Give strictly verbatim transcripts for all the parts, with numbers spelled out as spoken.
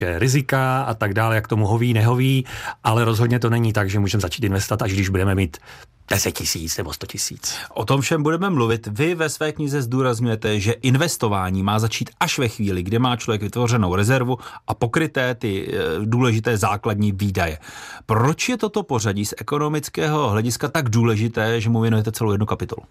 rizika a tak dále, jak tomu hoví, nehoví, ale rozhodně to není tak, že můžeme začít investovat, až když budeme mít deset tisíc nebo sto tisíc. O tom všem budeme mluvit. Vy ve své knize zdůrazňujete, že investování má začít až ve chvíli, kdy má člověk vytvořenou rezervu a pokryté ty důležité základní výdaje. Proč je toto pořadí z ekonomického hlediska tak důležité, že mu věnujete celou jednu kapitolu?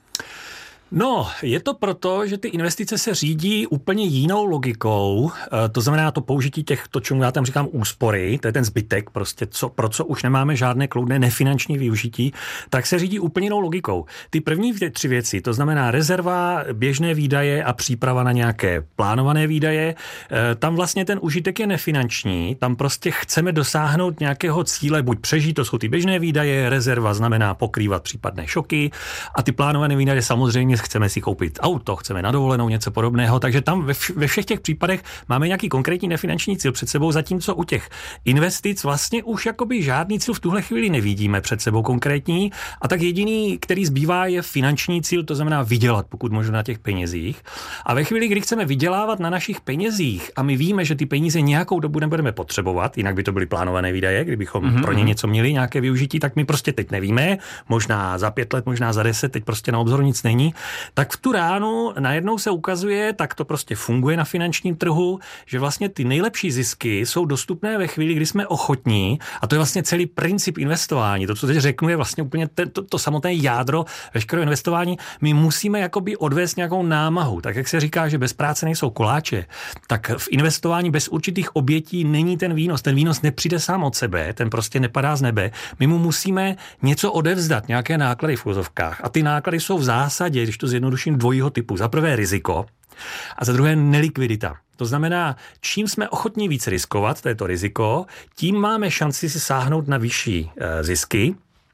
No, je to proto, že ty investice se řídí úplně jinou logikou, to znamená to použití těch, to, čemu já tam říkám úspory, to je ten zbytek, prostě co, pro co už nemáme žádné kloudné nefinanční využití, tak se řídí úplně jinou logikou. Ty první tři věci, to znamená rezerva, běžné výdaje a příprava na nějaké plánované výdaje, tam vlastně ten užitek je nefinanční, tam prostě chceme dosáhnout nějakého cíle, buď přežít, to jsou ty běžné výdaje, rezerva znamená pokrývat případné šoky a ty plánované výdaje samozřejmě chceme si koupit auto, chceme na dovolenou, něco podobného, takže tam ve, vš- ve všech těch případech máme nějaký konkrétní nefinanční cíl před sebou, zatímco u těch investic vlastně už jakoby žádný cíl v tuhle chvíli nevidíme před sebou konkrétní a tak jediný, který zbývá, je finanční cíl, to znamená vydělat, pokud možno na těch penězích. A ve chvíli, kdy chceme vydělávat na našich penězích a my víme, že ty peníze nějakou dobu nebudeme potřebovat, jinak by to byly plánované výdaje, kdybychom mm-hmm. pro ně něco měli, nějaké využití, tak my prostě teď nevíme, možná za pět let, možná za deset, teď prostě na obzoru nic není. Tak v tu ránu najednou se ukazuje, tak to prostě funguje na finančním trhu, že vlastně ty nejlepší zisky jsou dostupné ve chvíli, kdy jsme ochotní, a to je vlastně celý princip investování. To, co teď řeknu, je vlastně úplně ten, to, to samotné jádro veškerého investování. My musíme jakoby odvést nějakou námahu. Tak jak se říká, že bez práce nejsou koláče, tak v investování bez určitých obětí není ten výnos. Ten výnos nepřijde sám od sebe, ten prostě nepadá z nebe. My mu musíme něco odevzdat, nějaké náklady v uvozovkách. A ty náklady jsou v zásadě, když to zjednoduším, dvojího typu. Za prvé riziko a za druhé nelikvidita. To znamená, čím jsme ochotní víc riskovat, to je to riziko, tím máme šanci si sáhnout na vyšší e, zisky.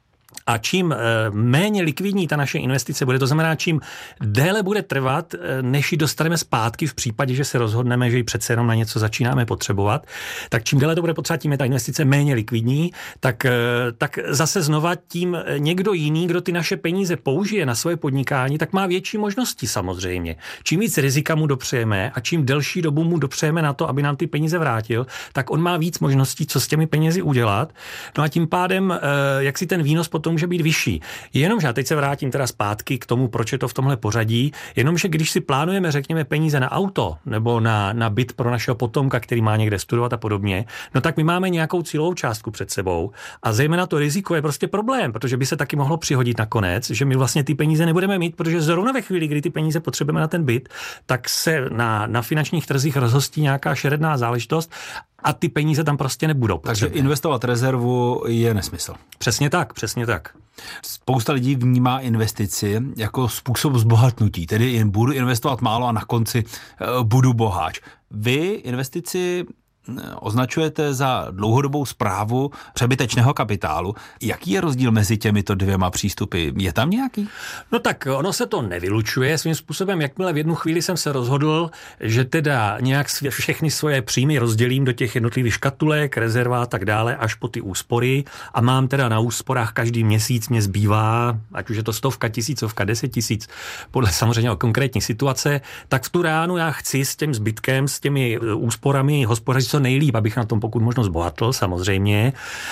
A čím e, méně likvidní ta naše investice bude, to znamená, čím déle bude trvat, e, než ji dostaneme zpátky v případě, že se rozhodneme, že ji přece jenom na něco začínáme potřebovat, tak čím déle to bude potřebovat, tím je ta investice méně likvidní, tak, e, tak zase znova tím někdo jiný, kdo ty naše peníze použije na svoje podnikání, tak má větší možnosti samozřejmě. Čím víc rizika mu dopřejeme a čím delší dobu mu dopřejeme na to, aby nám ty peníze vrátil, tak on má víc možností, co s těmi penězi udělat. No a tím pádem, e, jak si ten výnos potom může být vyšší. Jenomže, a teď se vrátím teda zpátky k tomu, proč je to v tomhle pořadí, jenomže když si plánujeme, řekněme, peníze na auto nebo na, na byt pro našeho potomka, který má někde studovat a podobně, no tak my máme nějakou cílovou částku před sebou a zejména to riziko je prostě problém, protože by se taky mohlo přihodit nakonec, že my vlastně ty peníze nebudeme mít, protože zrovna ve chvíli, kdy ty peníze potřebujeme na ten byt, tak se na, na finančních trzích rozhostí nějaká šeredná záležitost a ty peníze tam prostě nebudou. Takže investovat rezervu je nesmysl. Přesně tak, přesně tak. Spousta lidí vnímá investici jako způsob zbohatnutí, tedy jen budu investovat málo a na konci uh, budu boháč. Vy investici označujete za dlouhodobou správu přebytečného kapitálu. Jaký je rozdíl mezi těmito dvěma přístupy? Je tam nějaký? No tak ono se to nevylučuje svým způsobem. Jakmile v jednu chvíli jsem se rozhodl, že teda nějak všechny svoje příjmy rozdělím do těch jednotlivých škatulek, rezerva a tak dále, až po ty úspory a mám teda na úsporách každý měsíc mě zbývá, ať už je to stovka, tisícovka, deset tisíc, podle samozřejmě o konkrétní situace, tak v tu ránu já chci s tím zbytkem, s těmi úsporami hospodařit co nejlíp, abych na tom pokud možno zbohatl, samozřejmě.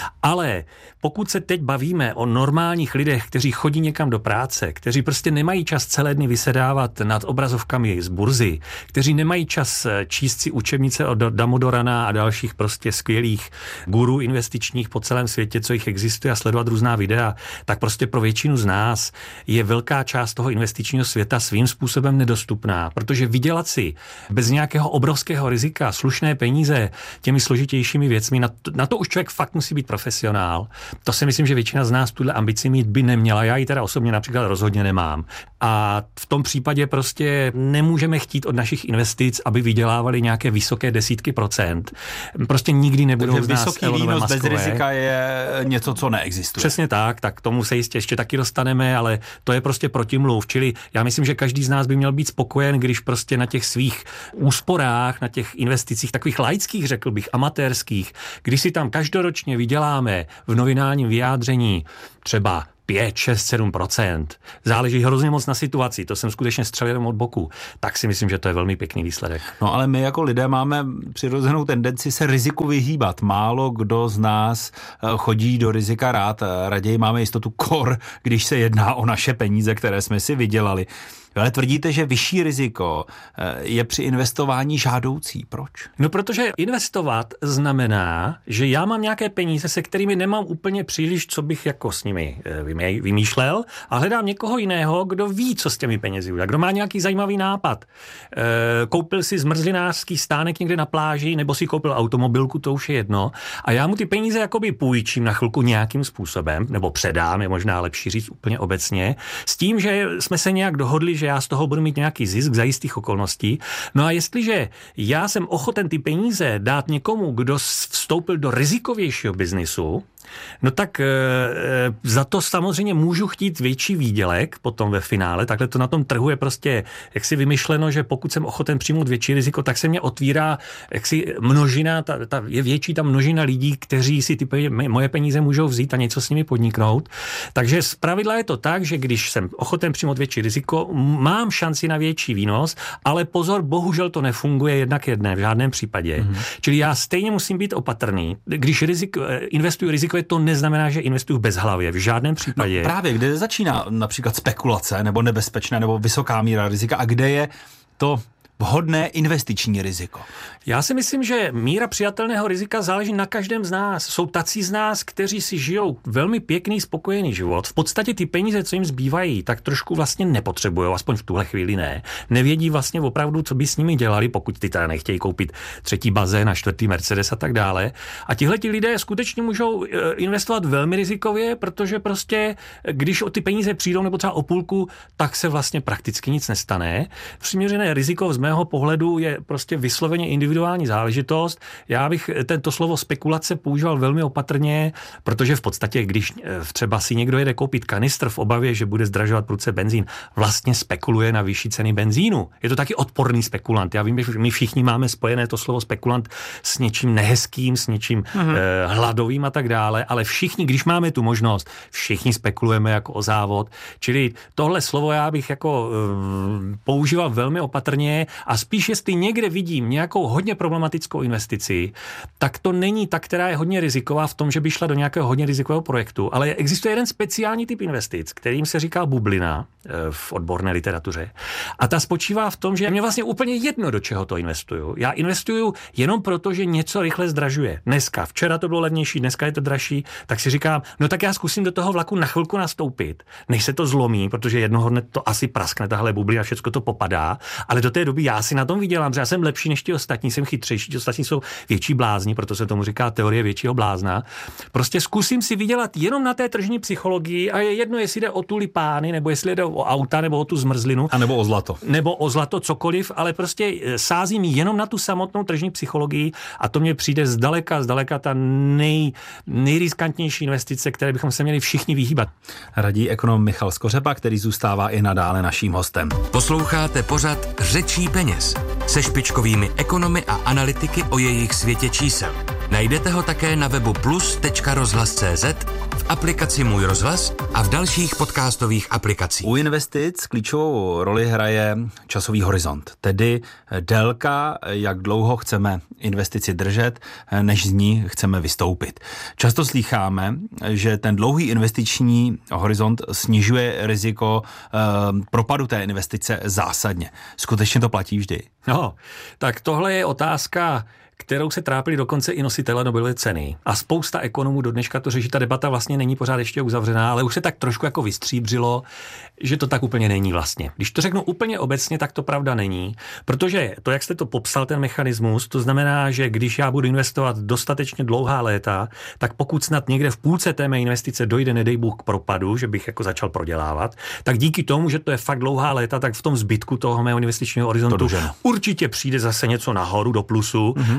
Ale pokud se teď bavíme o normálních lidech, kteří chodí někam do práce, kteří prostě nemají čas celé dny vysedávat nad obrazovkami z burzy, kteří nemají čas číst si učebnice od Damodorana a dalších prostě skvělých gurů investičních po celém světě, co jich existuje a sledovat různá videa, tak prostě pro většinu z nás je velká část toho investičního světa svým způsobem nedostupná, protože vydělat si bez nějakého obrovského rizika slušné peníze těmi složitějšími věcmi, na to, na to už člověk fakt musí být profesionál. To si myslím, že většina z nás tuhle ambici mít by neměla. Já ji teda osobně například rozhodně nemám. A v tom případě prostě nemůžeme chtít od našich investic, aby vydělávali nějaké vysoké desítky procent. Prostě nikdy nebudou z nás vysoký výnos bez rizika je něco, co neexistuje. Přesně tak, tak k tomu se jistě ještě taky dostaneme, ale to je prostě protimluv. Čili já myslím, že každý z nás by měl být spokojen, když prostě na těch svých úsporách, na těch investicích, takových laických, řekl bych, amatérských, když si tam každoročně vyděláme v nominálním vyjádření třeba pět, šest, sedm procent. Záleží hrozně moc na situaci, to jsem skutečně střelil jenom od boku. Tak si myslím, že to je velmi pěkný výsledek. No ale my jako lidé máme přirozenou tendenci se riziku vyhýbat. Málo kdo z nás chodí do rizika rád, raději máme jistotu kor, když se jedná o naše peníze, které jsme si vydělali. Ale tvrdíte, že vyšší riziko je při investování žádoucí. Proč? No, protože investovat znamená, že já mám nějaké peníze, se kterými nemám úplně příliš, co bych jako s nimi vymýšlel, a hledám někoho jiného, kdo ví, co s těmi penězi udělá, kdo má nějaký zajímavý nápad. Koupil si zmrzlinářský stánek někde na pláži, nebo si koupil automobilku, to už je jedno, a já mu ty peníze jakoby půjčím na chvilku nějakým způsobem, nebo předám, je možná lepší říct úplně obecně, s tím, že jsme se nějak dohodli, že já z toho budu mít nějaký zisk za jistých okolností. No a jestliže já jsem ochoten ty peníze dát někomu, kdo vstoupil do rizikovějšího biznisu, no tak e, za to samozřejmě můžu chtít větší výdělek potom ve finále. Takhle to na tom trhu je prostě jaksi vymyšleno, že pokud jsem ochoten přijmout větší riziko, tak se mě otvírá jaksi množina, ta, ta, je větší ta množina lidí, kteří si ty peníze, moje peníze můžou vzít a něco s nimi podniknout. Takže zpravidla je to tak, že když jsem ochoten přijmout větší riziko, mám šanci na větší výnos, ale pozor, bohužel to nefunguje jednak jedné v žádném případě. Mm-hmm. Čili já stejně musím být opatrný. Když riziko, investuju riziko, to neznamená, že investuju bezhlavě, v žádném případě. No právě, kde začíná například spekulace nebo nebezpečné nebo vysoká míra rizika a kde je to vhodné investiční riziko? Já si myslím, že míra přijatelného rizika záleží na každém z nás. Jsou tací z nás, kteří si žijou velmi pěkný, spokojený život. V podstatě ty peníze, co jim zbývají, tak trošku vlastně nepotřebují, aspoň v tuhle chvíli ne. Nevědí vlastně opravdu, co by s nimi dělali, pokud ty teda nechtějí koupit třetí bazén a čtvrtý Mercedes a tak dále. A tihleti lidé skutečně můžou investovat velmi rizikově, protože prostě, když o ty peníze přijdou nebo třeba o půlku, tak se vlastně prakticky nic nestane. Přiměřené riziko z mého pohledu je prostě vysloveně individuální záležitost. Já bych tento slovo spekulace používal velmi opatrně, protože v podstatě, když třeba si někdo jede koupit kanistr v obavě, že bude zdražovat prudce benzín, vlastně spekuluje na vyšší ceny benzínu. Je to taky odporný spekulant. Já vím, že my všichni máme spojené to slovo spekulant s něčím nehezkým, s něčím mm-hmm. eh, hladovým a tak dále, ale všichni, když máme tu možnost, všichni spekulujeme jako o závod. Čili tohle slovo já bych jako eh, používal velmi opatrně. A spíš, jestli někde vidím nějakou hodně problematickou investici, tak to není ta, která je hodně riziková v tom, že by šla do nějakého hodně rizikového projektu, ale existuje jeden speciální typ investic, kterým se říká bublina v odborné literatuře. A ta spočívá v tom, že je mě vlastně úplně jedno, do čeho to investuju. Já investuju jenom proto, že něco rychle zdražuje. Dneska, včera to bylo levnější, dneska je to dražší, tak si říkám, no tak já zkusím do toho vlaku na chvilku nastoupit, než se to zlomí, protože jednoho dne to asi praskne tahle bublina, všechno to popadá, ale do té doby já si na tom vydělám, že já jsem lepší než ti ostatní, jsem chytřejší, ti ostatní jsou větší blázni, proto se tomu říká teorie většího blázna. Prostě zkusím si vydělat jenom na té tržní psychologii a je jedno, jestli jde o tulipány, nebo jestli jde o auta, nebo o tu zmrzlinu. A nebo o zlato. Nebo o zlato, cokoliv, ale prostě sázím jenom na tu samotnou tržní psychologii a to mně přijde zdaleka, zdaleka ta nej, nejriskantnější investice, které bychom se měli všichni vyhýbat. Radí ekonom Michal Skořepa, který zůstává i nadále naším hostem. Posloucháte pořad Řečí peněz se špičkovými ekonomy a analytiky o jejich světě čísel. Najdete ho také na webu plus tečka rozhlas tečka cé zet, v aplikaci Můj rozhlas a v dalších podcastových aplikacích. U investic klíčovou roli hraje časový horizont, tedy délka, jak dlouho chceme investici držet, než z ní chceme vystoupit. Často slýcháme, že ten dlouhý investiční horizont snižuje riziko eh, propadu té investice zásadně. Skutečně to platí vždy? No, tak tohle je otázka, kterou se trápili dokonce i nositele Nobelovy ceny. A spousta ekonomů do dneška to řeší. Ta debata vlastně není pořád ještě uzavřená, ale už se tak trošku jako vystříbřilo, že to tak úplně není vlastně. Když to řeknu úplně obecně, tak to pravda není, protože to, jak jste to popsal, ten mechanismus, to znamená, že když já budu investovat dostatečně dlouhá léta, tak pokud snad někde v půlce té mé investice dojde, nedej Bůh, k propadu, že bych jako začal prodělávat, tak díky tomu, že to je fakt dlouhá léta, tak v tom zbytku toho mého investičního horizontu určitě přijde zase něco nahoru do plusu. Mm-hmm.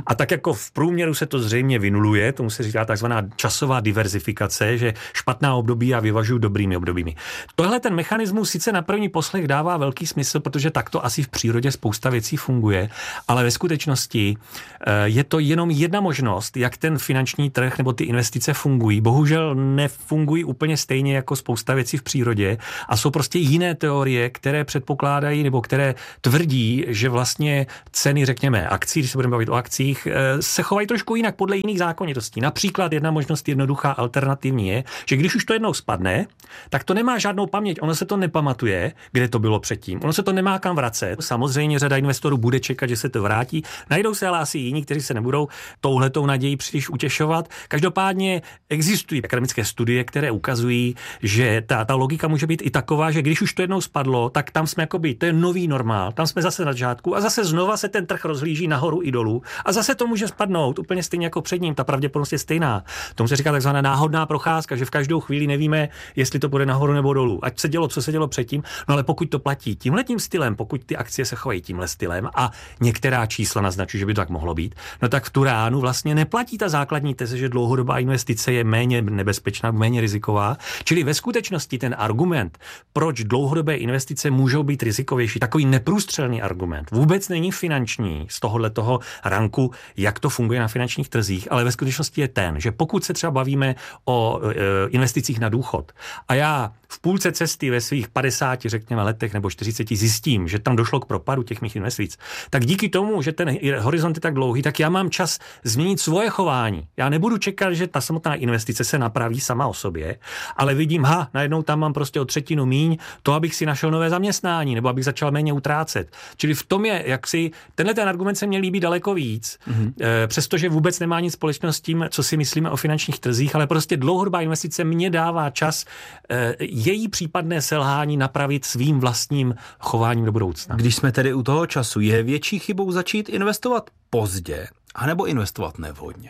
A tak jako v průměru se to zřejmě vynuluje, tomu se říká takzvaná časová diverzifikace, že špatná období a vyvažují dobrými obdobími. Tohle ten mechanismus sice na první poslech dává velký smysl, protože takto asi v přírodě spousta věcí funguje, ale ve skutečnosti je to jenom jedna možnost, jak ten finanční trh nebo ty investice fungují. Bohužel nefungují úplně stejně jako spousta věcí v přírodě a jsou prostě jiné teorie, které předpokládají nebo které tvrdí, že vlastně ceny, řekněme, akcí, když se budeme bavit o akcích, se chovají trošku jinak podle jiných zákonitostí. Například jedna možnost jednoduchá alternativní je, že když už to jednou spadne, tak to nemá žádnou paměť, ono se to nepamatuje, kde to bylo předtím. Ono se to nemá kam vracet. Samozřejmě řada investorů bude čekat, že se to vrátí. Najdou se ale asi jiní, kteří se nebudou touhletou naději příliš utěšovat. Každopádně existují akademické studie, které ukazují, že ta, ta logika může být i taková, že když už to jednou spadlo, tak tam jsme jakoby, to je nový normál, tam jsme zase na začátku a zase znova se ten trh rozhlíží nahoru i dolů a zase to může spadnout úplně stejně jako před ním, ta pravděpodobnost je stejná. Tomu se říká takzvaná náhodná procházka, že v každou chvíli nevíme, jestli to bude nahoru nebo dolů. Ať se dělo, co se dělo předtím, no ale pokud to platí tímhletím stylem, pokud ty akcie se chovají tímhle stylem a některá čísla naznačují, že by to tak mohlo být, no tak v tu ránu vlastně neplatí ta základní teze, že dlouhodobá investice je méně nebezpečná, méně riziková. Čili ve skutečnosti ten argument, proč dlouhodobé investice můžou být rizikovější, takový neprůstřelný argument, vůbec není finanční z tohohle toho ranku, jak to funguje na finančních trzích, ale ve skutečnosti je ten, že pokud se třeba bavíme o e, investicích na důchod a já v půlce cesty ve svých padesáti, řekněme, letech nebo čtyřiceti zjistím, že tam došlo k propadu těch mých investic, tak díky tomu, že ten horizont je tak dlouhý, tak já mám čas změnit svoje chování. Já nebudu čekat, že ta samotná investice se napraví sama o sobě, ale vidím, ha, najednou tam mám prostě o třetinu míň, to, abych si našel nové zaměstnání nebo abych začal méně utrácet. Čili v tom je, jak si tenhle ten argument se měl líbit daleko víc, mm-hmm. e, přestože vůbec nemá nic společného s tím, co si myslíme o finančních trzích, ale prostě dlouhodobá investice mě dává čas e, její případné selhání napravit svým vlastním chováním do budoucna. Když jsme tedy u toho času, je větší chybou začít investovat pozdě, anebo investovat nevhodně?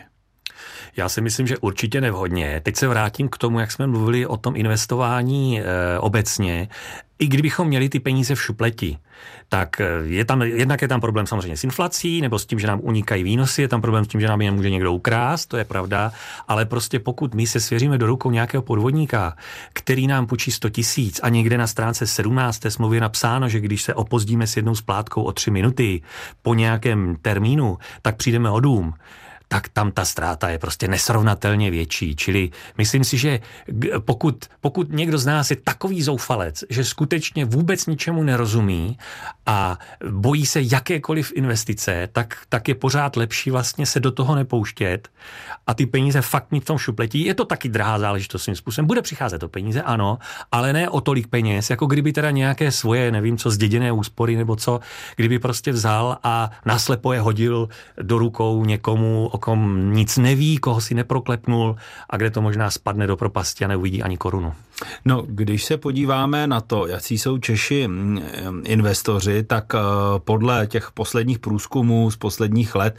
Já si myslím, že určitě nevhodně. Teď se vrátím k tomu, jak jsme mluvili o tom investování e, obecně. I kdybychom měli ty peníze v šupleti, tak je tam, jednak je tam problém samozřejmě s inflací, nebo s tím, že nám unikají výnosy, je tam problém s tím, že nám je může někdo ukrást, to je pravda, ale prostě pokud my se svěříme do rukou nějakého podvodníka, který nám půjčí sto tisíc a někde na stránce sedmnáct té smlouvy je napsáno, že když se opozdíme s jednou splátkou o tři minuty po nějakém termínu, tak přijdeme o dům, tak tam ta ztráta je prostě nesrovnatelně větší. Čili myslím si, že pokud, pokud někdo z nás je takový zoufalec, že skutečně vůbec ničemu nerozumí a bojí se jakékoliv investice, tak, tak je pořád lepší vlastně se do toho nepouštět a ty peníze fakt mít v tom šupletí. Je to taky drahá záležitost svým způsobem. Bude přicházet o peníze, ano, ale ne o tolik peněz, jako kdyby teda nějaké svoje, nevím co, zděděné úspory nebo co, kdyby prostě vzal a naslepo je hodil do rukou někomu, o kom nic neví, koho si neproklepnul a kde to možná spadne do propasti a neuvidí ani korunu. No, když se podíváme na to, jaký jsou Češi investoři, tak podle těch posledních průzkumů z posledních let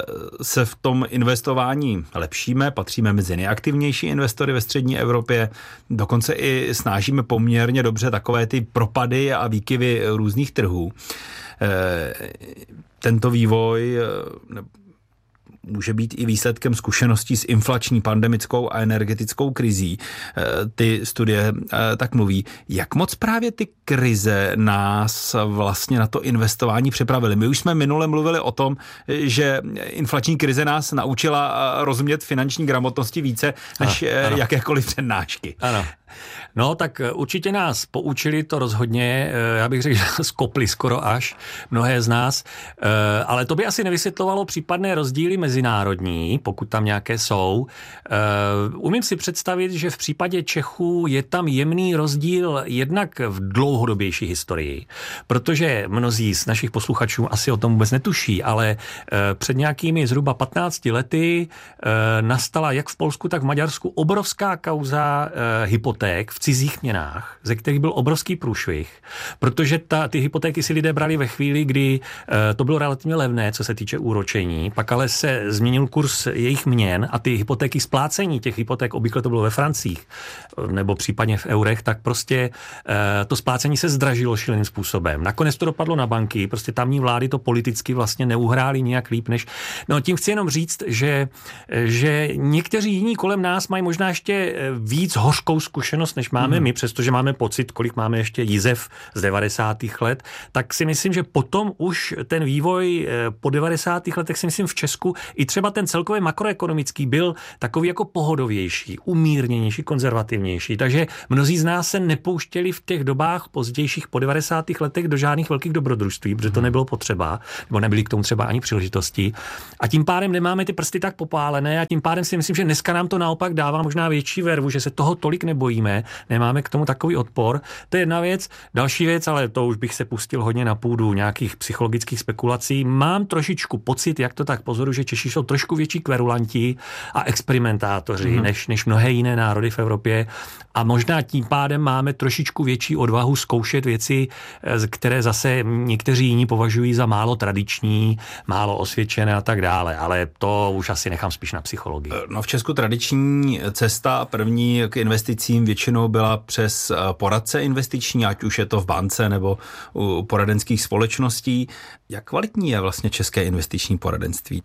se v tom investování lepšíme, patříme mezi nejaktivnější investory ve střední Evropě, dokonce i snážíme poměrně dobře takové ty propady a výkyvy různých trhů. Tento vývoj může být i výsledkem zkušeností s inflační, pandemickou a energetickou krizí. Ty studie tak mluví. Jak moc právě ty krize nás vlastně na to investování připravily? My už jsme minule mluvili o tom, že inflační krize nás naučila rozumět finanční gramotnosti více než ano, ano. jakékoliv přednášky. Ano. No, tak určitě nás poučili to rozhodně, já bych řekl, že skopli skoro až mnohé z nás, ale to by asi nevysvětlovalo případné rozdíly mezinárodní, pokud tam nějaké jsou. Umím si představit, že v případě Čechů je tam jemný rozdíl jednak v dlouhodobější historii, protože mnozí z našich posluchačů asi o tom vůbec netuší, ale před nějakými zhruba patnácti lety nastala jak v Polsku, tak v Maďarsku obrovská kauza hypoték. hypoték v cizích měnách, ze kterých byl obrovský průšvih, protože ta, ty hypotéky si lidé brali ve chvíli, kdy uh, to bylo relativně levné, co se týče úročení, pak ale se změnil kurz jejich měn a ty hypotéky splácení těch hypoték, obvykle to bylo ve francích nebo případně v eurech, tak prostě uh, to splácení se zdražilo šíleným způsobem. Nakonec to dopadlo na banky, prostě tamní vlády to politicky vlastně neuhrály nějak líp než... No tím chci jenom říct, že, že někteří jiní kolem nás mají možná ještě víc hořkou zkušenost, než máme hmm. my, přestože máme pocit, kolik máme ještě jizev z devadesátých let, tak si myslím, že potom už ten vývoj po devadesátých letech si myslím v Česku i třeba ten celkově makroekonomický byl takový jako pohodovější, umírněnější, konzervativnější. Takže mnozí z nás se nepouštěli v těch dobách pozdějších po devadesátých letech do žádných velkých dobrodružství, protože to nebylo potřeba, nebo nebyly k tomu třeba ani příležitosti. A tím pádem nemáme ty prsty tak popálené a tím pádem si myslím, že dneska nám to naopak dává možná větší vervu, že se toho tolik nebojíme, nemáme k tomu takový odpor. To je jedna věc. Další věc, ale to už bych se pustil hodně na půdu nějakých psychologických spekulací. Mám trošičku pocit, jak to tak pozoru, že Češi jsou trošku větší kverulanti a experimentátoři mm. než, než mnohé jiné národy v Evropě a možná tím pádem máme trošičku větší odvahu zkoušet věci, které zase někteří jiní považují za málo tradiční, málo osvědčené a tak dále, ale to už asi nechám spíš na psychologii. No v Česku tradiční cesta první k investicím většinou byla přes poradce investiční, ať už je to v bance nebo u poradenských společností. Jak kvalitní je vlastně české investiční poradenství?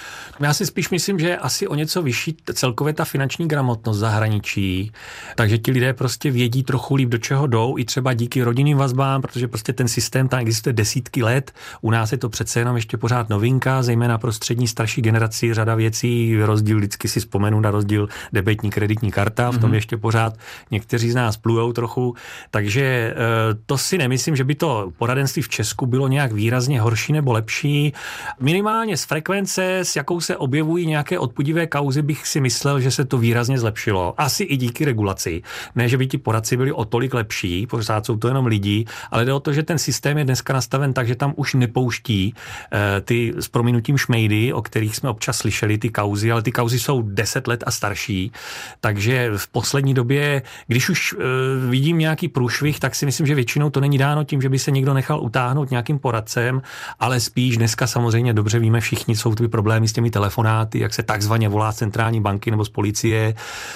Já si spíš myslím, že je asi o něco vyšší celkově ta finanční gramotnost zahraničí, takže ti lidé prostě vědí trochu líp, do čeho jdou, i třeba díky rodinným vazbám, protože prostě ten systém tam existuje desítky let. U nás je to přece jenom ještě pořád novinka, zejména pro střední starší generaci řada věcí, rozdíl, vždycky si vzpomenu na rozdíl debetní kreditní karta, v tom ještě pořád někteří z nás plujou trochu, takže to si nemyslím, že by to poradenství v Česku bylo nějak výrazně horší nebo lepší. Minimálně z frekvence, s jakou se objevují nějaké odpudivé kauzy, bych si myslel, že se to výrazně zlepšilo. Asi i díky regulaci. Ne, že by ti poradci byli o tolik lepší, pořád jsou to jenom lidi, ale jde o to, že ten systém je dneska nastaven tak, že tam už nepouští eh, ty s prominutím šmejdy, o kterých jsme občas slyšeli, ty kauzy, ale ty kauzy jsou deset let a starší. Takže v poslední době, když už eh, vidím nějaký průšvih, tak si myslím, že většinou to není dáno tím, že by se někdo nechal utáhnout nějakým poradcem, ale spíš dneska samozřejmě dobře víme všichni, jsou ty problémy s těmi telefonáty, jak se takzvaně volá z centrální banky nebo z policie,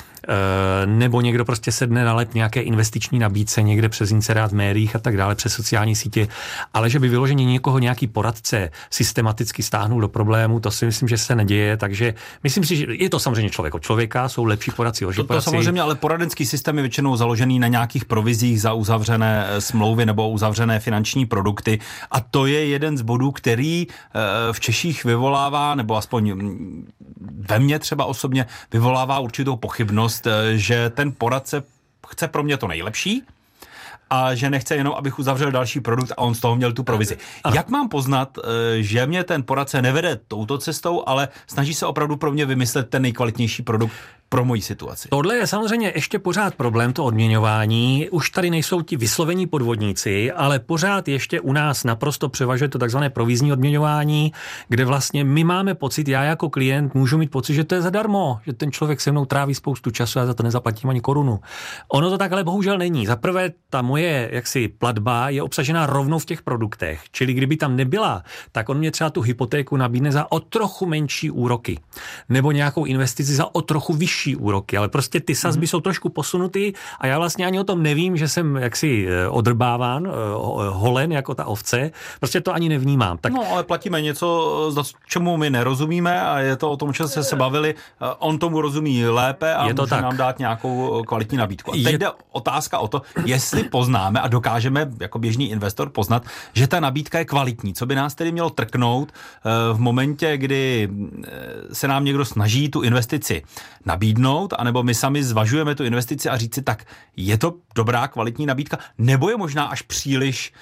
nebo někdo prostě sedne na lep nějaké investiční nabídce někde přes inzerát v médiích a tak dále, přes sociální sítě, ale že by vyloženě někoho nějaký poradce systematicky stáhnul do problému, to si myslím, že se neděje, takže myslím si, že je to samozřejmě člověk od člověka, jsou lepší poradci, horší poradci. To, to samozřejmě, ale poradenský systém je většinou založený na nějakých provizích za uzavřené smlouvy nebo uzavřené finanční produkty a to je jeden z bodů, který v Češích vyvolává, nebo aspoň ve mně třeba osobně vyvolává určitou pochybnost, že ten poradce chce pro mě to nejlepší a že nechce jenom, abych uzavřel další produkt a on z toho měl tu provizi. Ano. Jak mám poznat, že mě ten poradce nevede touto cestou, ale snaží se opravdu pro mě vymyslet ten nejkvalitnější produkt pro moji situaci? Tohle je samozřejmě ještě pořád problém, to odměňování. Už tady nejsou ti vyslovení podvodníci, ale pořád ještě u nás naprosto převažuje to takzvané provizní odměňování, kde vlastně my máme pocit, já jako klient můžu mít pocit, že to je zadarmo, že ten člověk se mnou tráví spoustu času a za to nezaplatím ani korunu. Ono to tak ale bohužel není. Za prvé, ta moje jaksi platba je obsažená rovnou v těch produktech, čili kdyby tam nebyla, tak on mě třeba tu hypotéku nabídne za o trochu menší úroky, nebo nějakou investici za o trochu vyšší úroky, ale prostě ty sazby mm. jsou trošku posunuty a já vlastně ani o tom nevím, že jsem jaksi odrbáván, holen jako ta ovce, prostě to ani nevnímám. Tak... No, ale platíme něco, čemu my nerozumíme a je to o tom, že se se bavili, on tomu rozumí lépe a může tak. nám dát nějakou kvalitní nabídku. A teď je... jde otázka o to, jestli poznáme a dokážeme jako běžný investor poznat, že ta nabídka je kvalitní. Co by nás tedy mělo trknout v momentě, kdy se nám někdo snaží tu investici nabídnout, anebo my sami zvažujeme tu investici a říct si, tak je to dobrá kvalitní nabídka, nebo je možná až příliš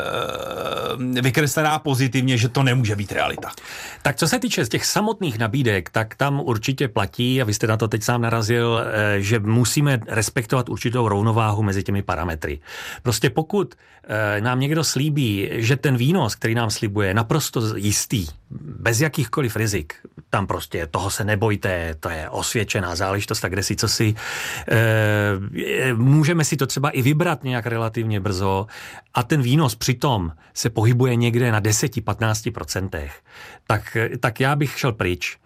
e, vykreslená pozitivně, že to nemůže být realita. Tak co se týče z těch samotných nabídek, tak tam určitě platí, a vy jste na to teď sám narazil, e, že musíme respektovat určitou rovnováhu mezi těmi parametry. Prostě pokud e, nám někdo slíbí, že ten výnos, který nám slibuje, je naprosto jistý, bez jakýchkoliv rizik, tam prostě toho se nebojte, to je osvědčená záležitost, tak kde si co si. E, můžeme si to třeba i vybrat nějak relativně brzo a ten výnos přitom se pohybuje někde na deset až patnáct procentech. Tak, tak já bych šel pryč.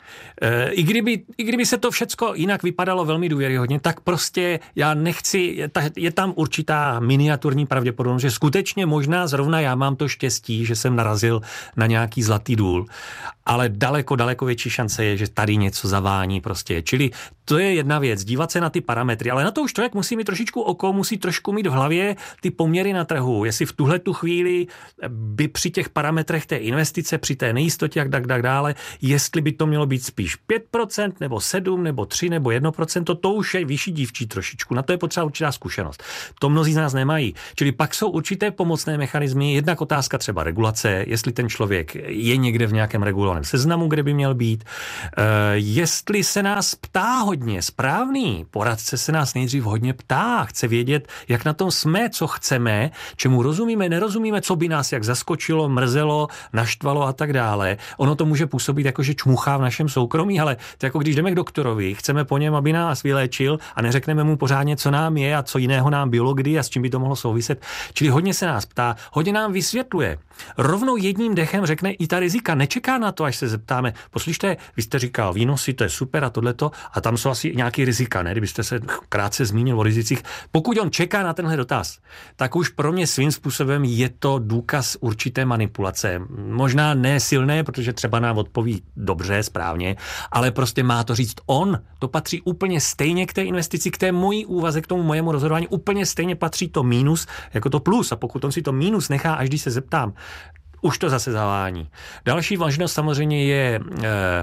I kdyby, I kdyby se to všecko jinak vypadalo velmi důvěryhodně, tak prostě já nechci, je tam určitá miniaturní pravděpodobnost, že skutečně možná zrovna já mám to štěstí, že jsem narazil na nějaký zlatý důl, ale daleko, daleko větší šance je, že tady něco zavání prostě. Čili to je jedna věc, dívat se na ty parametry, ale na to už člověk musí mít trošičku oko, musí trošku mít v hlavě ty poměry na trhu, jestli v tuhle tu chvíli by při těch parametrech té investice, při té nejistotě, jak tak, tak dále, jestli by to mělo být spíš pět procent, nebo sedm, nebo tři, nebo jedno procento, to už je vyšší dívčí trošičku. Na to je potřeba určitá zkušenost. To mnozí z nás nemají. Čili pak jsou určité pomocné mechanismy, jednak otázka třeba regulace, jestli ten člověk je někde v nějakém regulovaném seznamu, kde by měl být, e, jestli se nás ptá hodně, správný poradce se nás nejdřív hodně ptá, chce vědět, jak na tom jsme, co chceme, čemu rozumíme, nerozumíme, co by nás jak zaskočilo, mrzelo, naštvalo a tak dále. Ono to může působit jako, že čmuchá v našem soukromí, ale to jako když jdeme k doktorovi, chceme po něm, aby nás vyléčil a neřekneme mu pořádně, co nám je a co jiného nám bylo kdy a s čím by to mohlo souviset. Čili hodně se nás ptá, hodně nám vysvětluje. Rovnou jedním dechem řekne i ta rizika, nečeká na to, až se zeptáme, poslyšte, vy jste říkal výnosy, to je super a tohleto, a tam jsou asi nějaký rizika, ne? Kdybyste se krátce zmínil o rizicích. Pokud on čeká na tenhle dotaz, tak už pro mě svým způsobem je to důkaz určité manipulace. Možná ne silné, protože třeba nám odpoví dobře, správně, ale prostě má to říct on. To patří úplně stejně k té investici, k té mojí úvaze, k tomu mojemu rozhodování. Úplně stejně patří to mínus jako to plus. A pokud on si to mínus nechá, až když se zeptám, už to zase zavání. Další možnost samozřejmě je eh,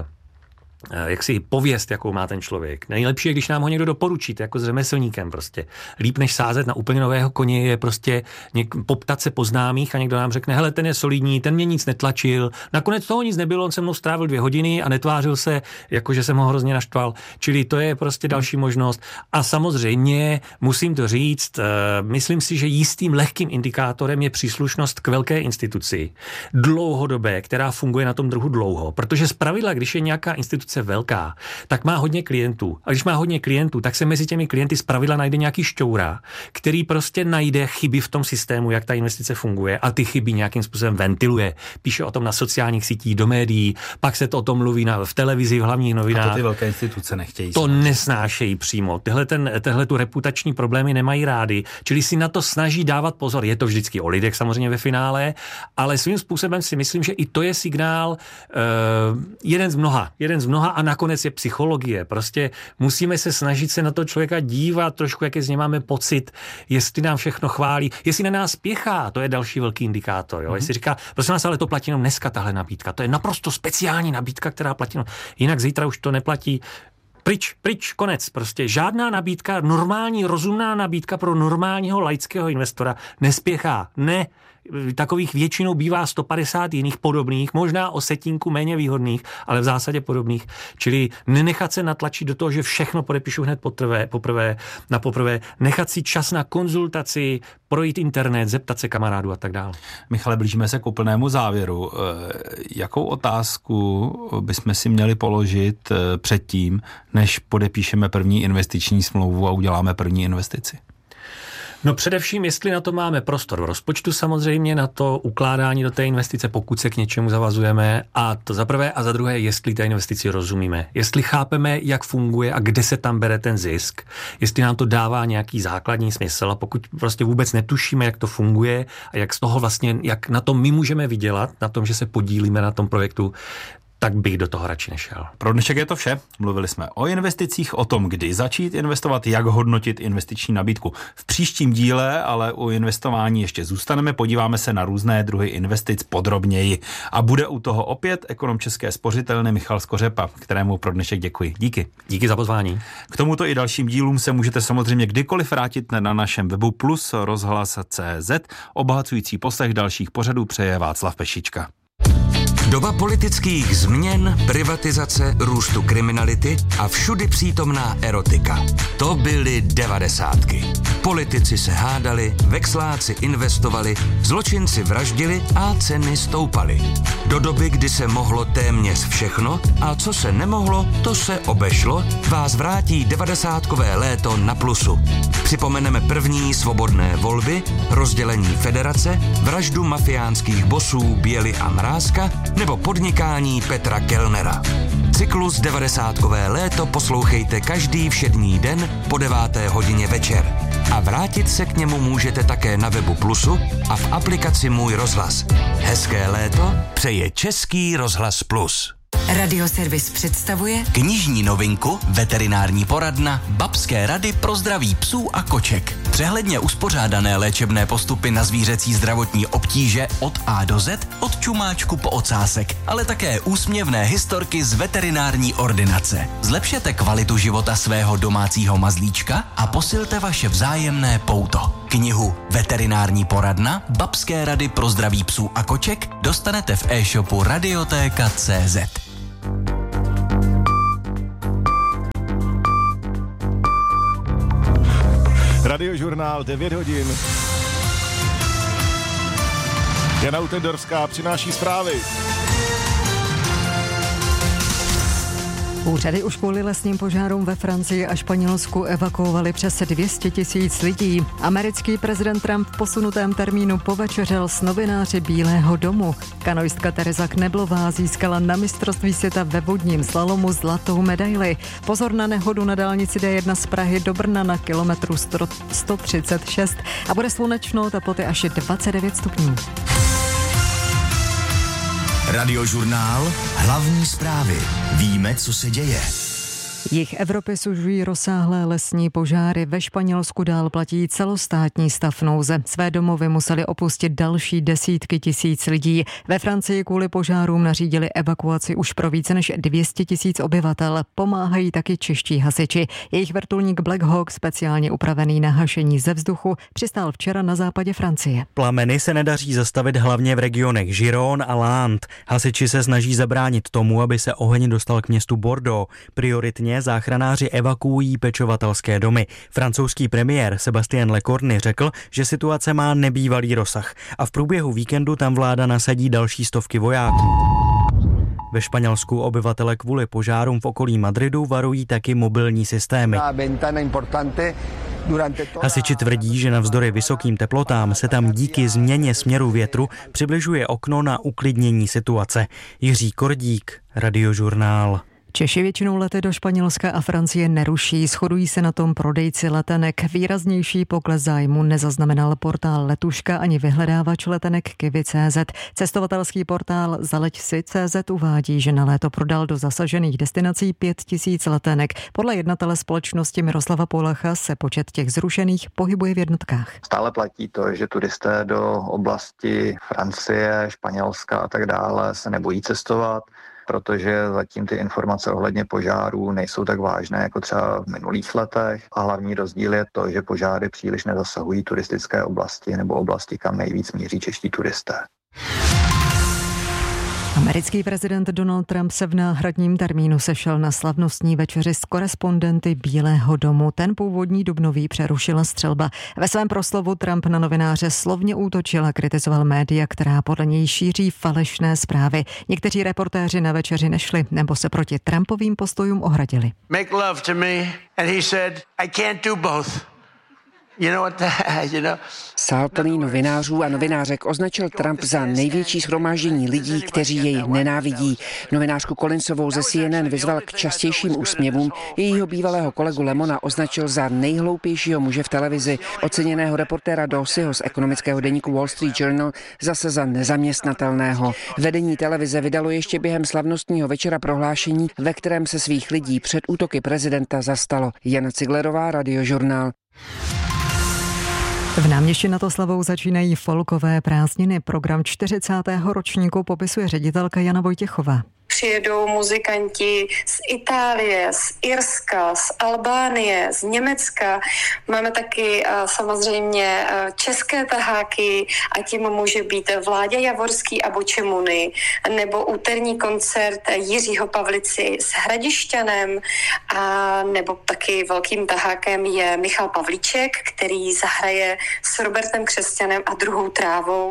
jaksi pověst, jakou má ten člověk. Nejlepší je, když nám ho někdo doporučí, jako s řemeslníkem prostě. Líp než sázet na úplně nového koně je prostě něk- poptat se po známých a někdo nám řekne, hele, ten je solidní, ten mě nic netlačil. Nakonec toho nic nebylo, on se mnou strávil dvě hodiny a netvářil se, jakože jsem ho hrozně naštval. Čili to je prostě další možnost. A samozřejmě, musím to říct, myslím si, že jistým lehkým indikátorem je příslušnost k velké instituci. Dlouhodobé, která funguje na tom druhu dlouho. Protože zpravidla, když je nějaká instituce velká, tak má hodně klientů. A když má hodně klientů, tak se mezi těmi klienty zpravidla najde nějaký šťoura, který prostě najde chyby v tom systému, jak ta investice funguje a ty chyby nějakým způsobem ventiluje. Píše o tom na sociálních sítích, do médií, pak se to o tom mluví na, v televizi, v hlavních novinách. A to ty velké instituce nechtějí. To nesnášejí přímo. Tyhle, ten, tyhle tu reputační problémy nemají rádi, čili si na to snaží dávat pozor. Je to vždycky o lidech samozřejmě ve finále, ale svým způsobem si myslím, že i to je signál uh, jeden z mnoha, jeden z mnoha a nakonec je psychologie. Prostě musíme se snažit se na to člověka dívat trošku, jaké z něj máme pocit, jestli nám všechno chválí, jestli na nás spěchá, to je další velký indikátor. Jo? Mm-hmm. Jestli říká, prosím vás, ale to platí jenom dneska tahle nabídka, to je naprosto speciální nabídka, která platí, jinak zítra už to neplatí. Pryč, pryč, konec. Prostě žádná nabídka, normální, rozumná nabídka pro normálního laického investora nespěchá. Ne. Takových většinou bývá sto padesát jiných podobných, možná o setinku méně výhodných, ale v zásadě podobných. Čili nenechat se natlačit do toho, že všechno podepíšu hned poprvé, poprvé, na poprvé, nechat si čas na konzultaci, projít internet, zeptat se kamarádů a tak dále. Michale, blížíme se k úplnému závěru. Jakou otázku bychom si měli položit předtím, než podepíšeme první investiční smlouvu a uděláme první investici? No především, jestli na to máme prostor v rozpočtu samozřejmě, na to ukládání do té investice, pokud se k něčemu zavazujeme, a to za prvé, a za druhé, jestli té investici rozumíme. Jestli chápeme, jak funguje a kde se tam bere ten zisk, jestli nám to dává nějaký základní smysl, a pokud prostě vůbec netušíme, jak to funguje a jak z toho vlastně, jak na tom my můžeme vydělat, na tom, že se podílíme na tom projektu, tak bych do toho radši nešel. Pro dnešek je to vše. Mluvili jsme o investicích, o tom, kdy začít investovat, jak hodnotit investiční nabídku. V příštím díle ale u investování ještě zůstaneme, podíváme se na různé druhy investic podrobněji. A bude u toho opět ekonom České spořitelny Michal Skořepa, kterému pro dnešek děkuji. Díky. Díky za pozvání. K tomuto i dalším dílům se můžete samozřejmě kdykoliv vrátit na našem webu plus rozhlas tečka cé zet. Obohacující poslech dalších pořadů přeje Václav Pešička. Doba politických změn, privatizace, růstu kriminality a všudy přítomná erotika. To byly devadesátky. Politici se hádali, vexláci investovali, zločinci vraždili a ceny stoupaly. Do doby, kdy se mohlo téměř všechno a co se nemohlo, to se obešlo, vás vrátí devadesátkové léto na Plusu. Připomeneme první svobodné volby, rozdělení federace, vraždu mafiánských bosů Běly a Mrázka nebo podnikání Petra Kellnera. Cyklus devadesátkové léto poslouchejte každý všední den po deváté hodině večer. A vrátit se k němu můžete také na webu Plusu a v aplikaci Můj rozhlas. Hezké léto přeje Český rozhlas Plus. Radioservis představuje knižní novinku Veterinární poradna Babské rady pro zdraví psů a koček. Přehledně uspořádané léčebné postupy na zvířecí zdravotní obtíže od A do Z, od čumáčku po ocásek, ale také úsměvné historky z veterinární ordinace. Zlepšete kvalitu života svého domácího mazlíčka a posilte vaše vzájemné pouto. Knihu Veterinární poradna Babské rady pro zdraví psů a koček dostanete v e-shopu radioteka tečka cé zet. Radiožurnál devět hodin. Jana Utendorská přináší zprávy. Úřady už kvůli lesním požárům ve Francii a Španělsku evakuovali přes dvě stě tisíc lidí. Americký prezident Trump v posunutém termínu povečeřel s novináři Bílého domu. Kanoistka Tereza Kneblová získala na mistrovství světa ve vodním slalomu zlatou medaili. Pozor na nehodu na dálnici D jedna z Prahy do Brna na kilometru sto třicet šest a bude slunečno, teploty až dvacet devět stupňů. Radiožurnál Hlavní zprávy. Víme, co se děje. Jih Evropy sužují rozsáhlé lesní požáry. Ve Španělsku dál platí celostátní stav nouze. Své domovy museli opustit další desítky tisíc lidí. Ve Francii kvůli požárům nařídili evakuaci už pro více než dvě stě tisíc obyvatel. Pomáhají taky čeští hasiči. Jejich vrtulník Black Hawk, speciálně upravený na hašení ze vzduchu, přistál včera na západě Francie. Plameny se nedaří zastavit hlavně v regionech Gironde a Landes. Hasiči se snaží zabránit tomu, aby se oheň dostal k městu Bordeaux. Prioritně záchranáři evakuují pečovatelské domy. Francouzský premiér Sébastien Lecornu řekl, že situace má nebývalý rozsah a v průběhu víkendu tam vláda nasadí další stovky vojáků. Ve Španělsku obyvatele kvůli požárům v okolí Madridu varují taky mobilní systémy. Hasiči tvrdí, že navzdory vysokým teplotám se tam díky změně směru větru přibližuje okno na uklidnění situace. Jiří Kordík, Radiožurnál. Češi většinou lety do Španělska a Francie neruší, shodují se na tom prodejci letenek. Výraznější pokles zájmu nezaznamenal portál Letuška ani vyhledávač letenek Kiwi tečka cé zet. Cestovatelský portál Zaleď si tečka cé zet uvádí, že na léto prodal do zasažených destinací pět tisíc letenek. Podle jednatele společnosti Miroslava Polacha se počet těch zrušených pohybuje v jednotkách. Stále platí to, že turisté do oblasti Francie, Španělska a tak dále se nebojí cestovat, protože zatím ty informace ohledně požárů nejsou tak vážné jako třeba v minulých letech a hlavní rozdíl je to, že požáry příliš nezasahují turistické oblasti nebo oblasti, kam nejvíc míří čeští turisté. Americký prezident Donald Trump se v náhradním termínu sešel na slavnostní večeři s korespondenty Bílého domu. Ten původní dubnový přerušila střelba. Ve svém proslovu Trump na novináře slovně útočil a kritizoval média, která podle něj šíří falešné zprávy. Někteří reportéři na večeři nešli nebo se proti Trumpovým postojům ohradili. Make love to me and he said I can't do both. You know what that, you know? Sál plný novinářů a novinářek označil Trump za největší shromáždění lidí, kteří jej nenávidí. Novinářku Collinsovou ze C N N vyzval k častějším úsměvům, jejího bývalého kolegu Lemona označil za nejhloupějšího muže v televizi, oceněného reportéra Dorseyho z ekonomického deníku Wall Street Journal zase za nezaměstnatelného. Vedení televize vydalo ještě během slavnostního večera prohlášení, ve kterém se svých lidí před útoky prezidenta zastalo. Jana Ciglerová, Radiožurnál. V Náměšti nad Oslavou začínají folkové prázdniny. Program čtyřicátého ročníku popisuje ředitelka Jana Vojtěchová. Přijedou muzikanti z Itálie, z Irska, z Albánie, z Německa. Máme taky samozřejmě české taháky a tím může být Vláďa Javorský a Bočemuny, nebo úterní koncert Jiřího Pavlici s Hradišťanem, a nebo taky velkým tahákem je Michal Pavlíček, který zahraje s Robertem Křesťanem a Druhou trávou.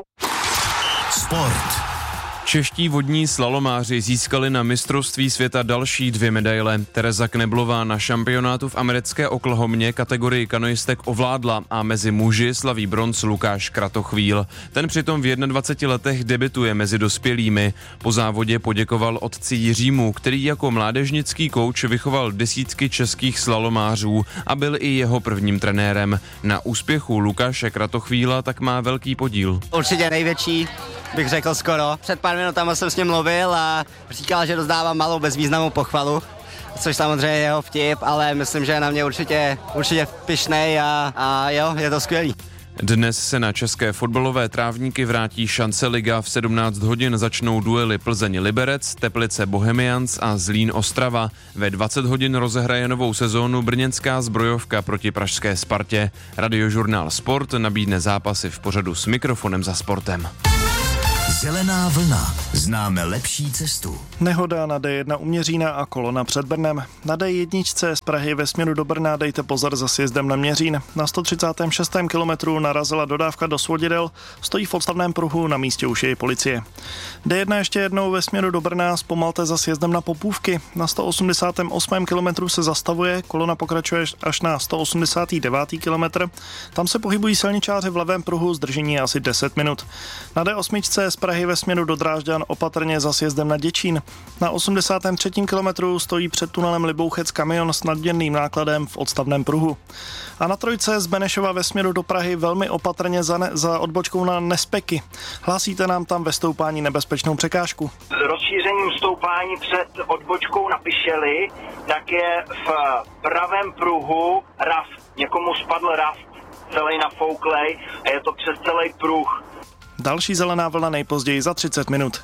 Sport. Čeští vodní slalomáři získali na mistrovství světa další dvě medaile. Tereza Kneblová na šampionátu v americké Oklahomě kategorii kanoistek ovládla a mezi muži slaví bronz Lukáš Kratochvíl. Ten přitom v dvaceti jedné letech debutuje mezi dospělými. Po závodě poděkoval otci Jiřímu, který jako mládežnický kouč vychoval desítky českých slalomářů a byl i jeho prvním trenérem. Na úspěchu Lukáše Kratochvíla tak má velký podíl. Určitě největší, bych řekl skoro. Před pár minutama jsem s ním mluvil a říkal, že rozdávám malou bezvýznamnou pochvalu, což samozřejmě je jeho vtip, ale myslím, že je na mě určitě, určitě pyšnej a, a jo, je to skvělý. Dnes se na české fotbalové trávníky vrátí Šance liga. V sedmnáct hodin začnou duely Plzeň Liberec, Teplice Bohemians a Zlín Ostrava. Ve dvacet hodin rozehraje novou sezónu brněnská Zbrojovka proti pražské Spartě. Radiožurnál Sport nabídne zápasy v pořadu S mikrofonem za sportem. Zelená vlna. Známe lepší cestu. Nehoda na D jedna u Měřína a kolona před Brnem. Na D jedna z Prahy ve směru do Brna dejte pozor za sjezdem na Měřín. Na sto třicátém šestém kilometru narazila dodávka do svodidel, stojí v odstavném pruhu, na místě už je ppolicie. D jedna ještě jednou ve směru do Brna, zpomalte za sjezdem na Popůvky. Na sto osmdesátém osmém kilometru se zastavuje, kolona pokračuje až na sto osmdesátém devátém kilometr. Tam se pohybují silničáři v levém pruhu, zdržení je asi deset minut. Na D osm z Prahy ve směru do Drážďan opatrně za sjezdem na Děčín. Na osmdesátém třetím kilometru stojí před tunelem Libouchec kamion s nadměrným nákladem v odstavném pruhu. A na trojce z Benešova ve směru do Prahy velmi opatrně za, ne, za odbočkou na Nespeky. Hlásíte nám tam ve stoupání nebezpečnou překážku. S rozšířením stoupání před odbočkou na Pišeli, tak je v pravém pruhu raft. Někomu spadl raft, celý nafouklej a je to přes celý pruh. Další zelená vlna nejpozději za třicet minut.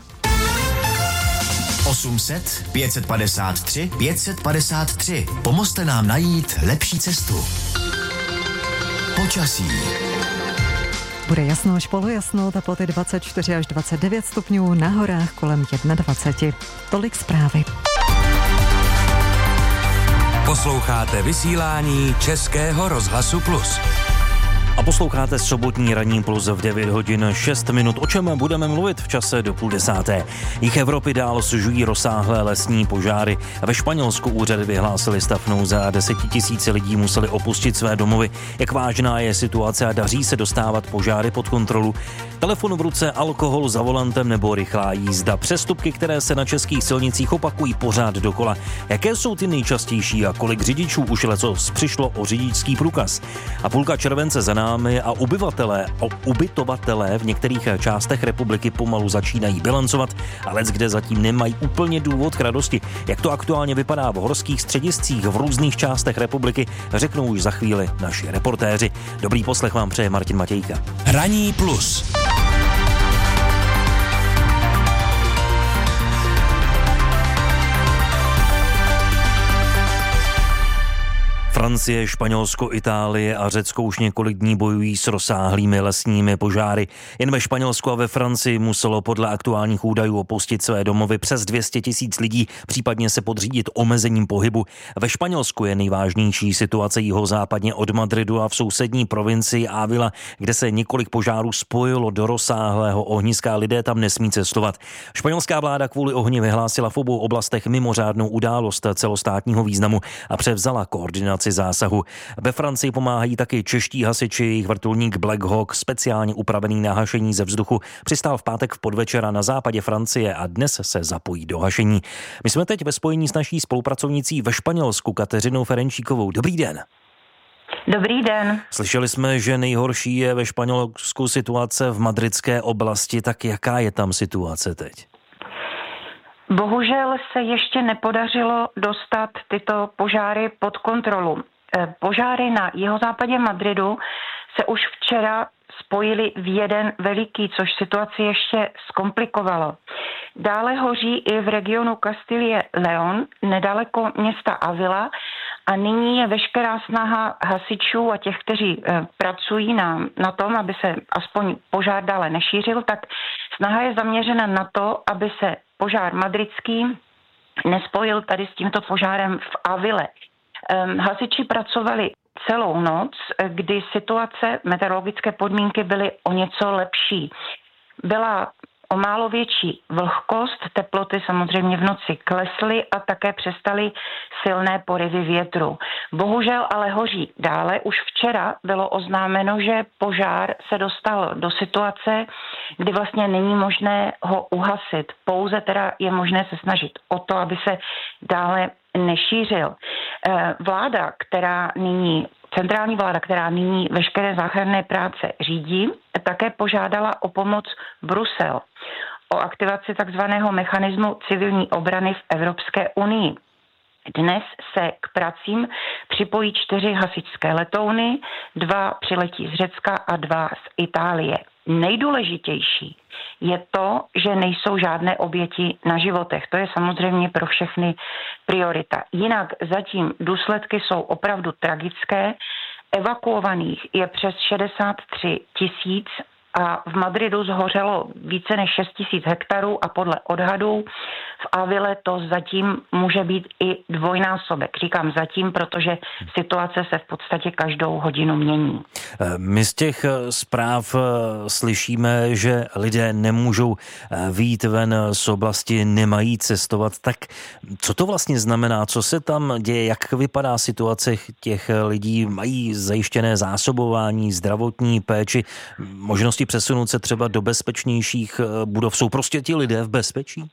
osm set, pět set padesát tři, pět set padesát tři. Pomozte nám najít lepší cestu. Počasí. Bude jasno až polojasno, teploty dvacet čtyři až dvacet devět stupňů, na horách kolem dvacet jedna. Tolik zprávy. Posloucháte vysílání Českého rozhlasu Plus. A posloucháte sobotní ranní plus v devět hodin šest minut. O čem budeme mluvit v čase do půl desáté? Jich Evropy dál sužují rozsáhlé lesní požáry. Ve Španělsku úřady vyhlásili stav nouze a desetitisíce lidí museli opustit své domovy. Jak vážná je situace a daří se dostávat požáry pod kontrolu? Telefon v ruce, alkohol za volantem nebo rychlá jízda. Přestupky, které se na českých silnicích opakují pořád dokola. Jaké jsou ty nejčastější a kolik řidičů už lecos přišlo o řidičský průkaz? A půlka července za námi a ubyvatelé a ubytovatelé v některých částech republiky pomalu začínají bilancovat, ale kde zatím nemají úplně důvod k radosti. Jak to aktuálně vypadá v horských střediscích v různých částech republiky, řeknou už za chvíli naši reportéři. Dobrý poslech vám přeje Martin Matějka. Ranní plus. Francie, Španělsko, Itálie a Řecko už několik dní bojují s rozsáhlými lesními požáry. Jen ve Španělsku a ve Francii muselo podle aktuálních údajů opustit své domovy přes dvě stě tisíc lidí, případně se podřídit omezením pohybu. Ve Španělsku je nejvážnější situace jihozápadně od Madridu a v sousední provincii Ávila, kde se několik požárů spojilo do rozsáhlého ohniska. Lidé tam nesmí cestovat. Španělská vláda kvůli ohni vyhlásila v obou oblastech mimořádnou událost celostátního významu a převzala koordinaci zásahu. Ve Francii pomáhají taky čeští hasiči, jejich vrtulník Black Hawk, speciálně upravený na hašení ze vzduchu, přistál v pátek v podvečera na západě Francie a dnes se zapojí do hašení. My jsme teď ve spojení s naší spolupracovnicí ve Španělsku Kateřinou Ferenčíkovou. Dobrý den. Dobrý den. Slyšeli jsme, že nejhorší je ve Španělsku situace v madridské oblasti, tak jaká je tam situace teď? Bohužel se ještě nepodařilo dostat tyto požáry pod kontrolu. Požáry na jihozápadě Madridu se už včera spojily v jeden veliký, což situaci ještě zkomplikovalo. Dále hoří i v regionu Kastilie León, nedaleko města Avila, a nyní je veškerá snaha hasičů a těch, kteří e, pracují na, na tom, aby se aspoň požár dále nešířil, tak snaha je zaměřena na to, aby se požár madridský nespojil tady s tímto požárem v Avile. E, hasiči pracovali celou noc, kdy situace, meteorologické podmínky byly o něco lepší. Byla o málo větší vlhkost, teploty samozřejmě v noci klesly a také přestaly silné porivy větru. Bohužel ale hoří dále. Už včera bylo oznámeno, že požár se dostal do situace, kdy vlastně není možné ho uhasit. Pouze teda je možné se snažit o to, aby se dále nešířil. Vláda, která nyní Centrální vláda, která nyní veškeré záchranné práce řídí, také požádala o pomoc Brusel, o aktivaci takzvaného mechanismu civilní obrany v Evropské unii. Dnes se k pracím připojí čtyři hasičské letouny, dva přiletí z Řecka a dva z Itálie. Nejdůležitější je to, že nejsou žádné oběti na životech. To je samozřejmě pro všechny priorita. Jinak zatím důsledky jsou opravdu tragické. Evakuovaných je přes šedesát tři tisíc a v Madridu zhořelo více než šest tisíc hektarů a podle odhadů v Avile to zatím může být i dvojnásobek. Říkám zatím, protože situace se v podstatě každou hodinu mění. My z těch zpráv slyšíme, že lidé nemůžou vyjít ven z oblasti, nemají cestovat. Tak co to vlastně znamená? Co se tam děje? Jak vypadá situace těch lidí? Mají zajištěné zásobování, zdravotní péči, možnosti přesunout se třeba do bezpečnějších budov? Jsou prostě ti lidé v bezpečí?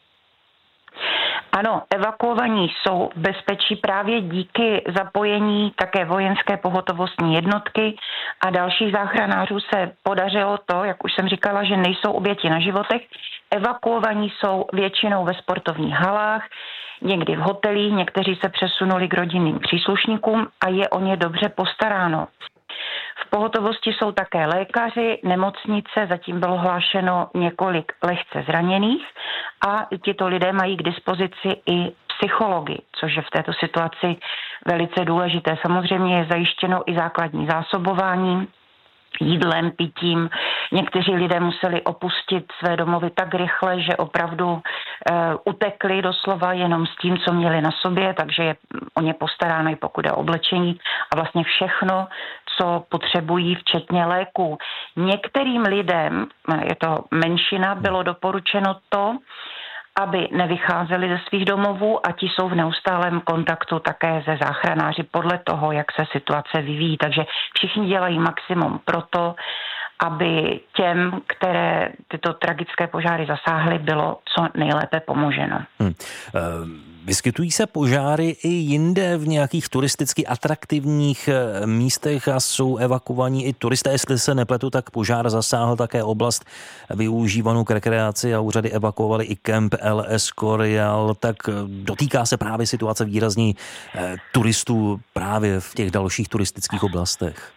Ano, evakuovaní jsou v bezpečí právě díky zapojení také vojenské pohotovostní jednotky a dalších záchranářů se podařilo to, jak už jsem říkala, že nejsou oběti na životech. Evakuovaní jsou většinou ve sportovních halách, někdy v hotelích, někteří se přesunuli k rodinným příslušníkům a je o ně dobře postaráno. V pohotovosti jsou také lékaři, nemocnice, zatím bylo hlášeno několik lehce zraněných a tito lidé mají k dispozici i psychologi, což je v této situaci velice důležité. Samozřejmě je zajištěno i základní zásobování jídlem, pitím. Někteří lidé museli opustit své domovy tak rychle, že opravdu e, utekli doslova jenom s tím, co měli na sobě, takže je o ně postaráno i pokud je oblečení a vlastně všechno, co potřebují, včetně léků. Některým lidem, je to menšina, bylo doporučeno to, aby nevycházeli ze svých domovů a ti jsou v neustálém kontaktu také se záchranáři podle toho, jak se situace vyvíjí. Takže všichni dělají maximum pro to, aby těm, které tyto tragické požáry zasáhly, bylo co nejlépe pomoženo. Hmm. Vyskytují se požáry i jinde v nějakých turisticky atraktivních místech a jsou evakuovaní i turisté. Jestli se nepletu, tak požár zasáhl také oblast využívanou k rekreaci a úřady evakuovali i kemp El Escorial. Tak dotýká se právě situace výrazně turistů právě v těch dalších turistických oblastech?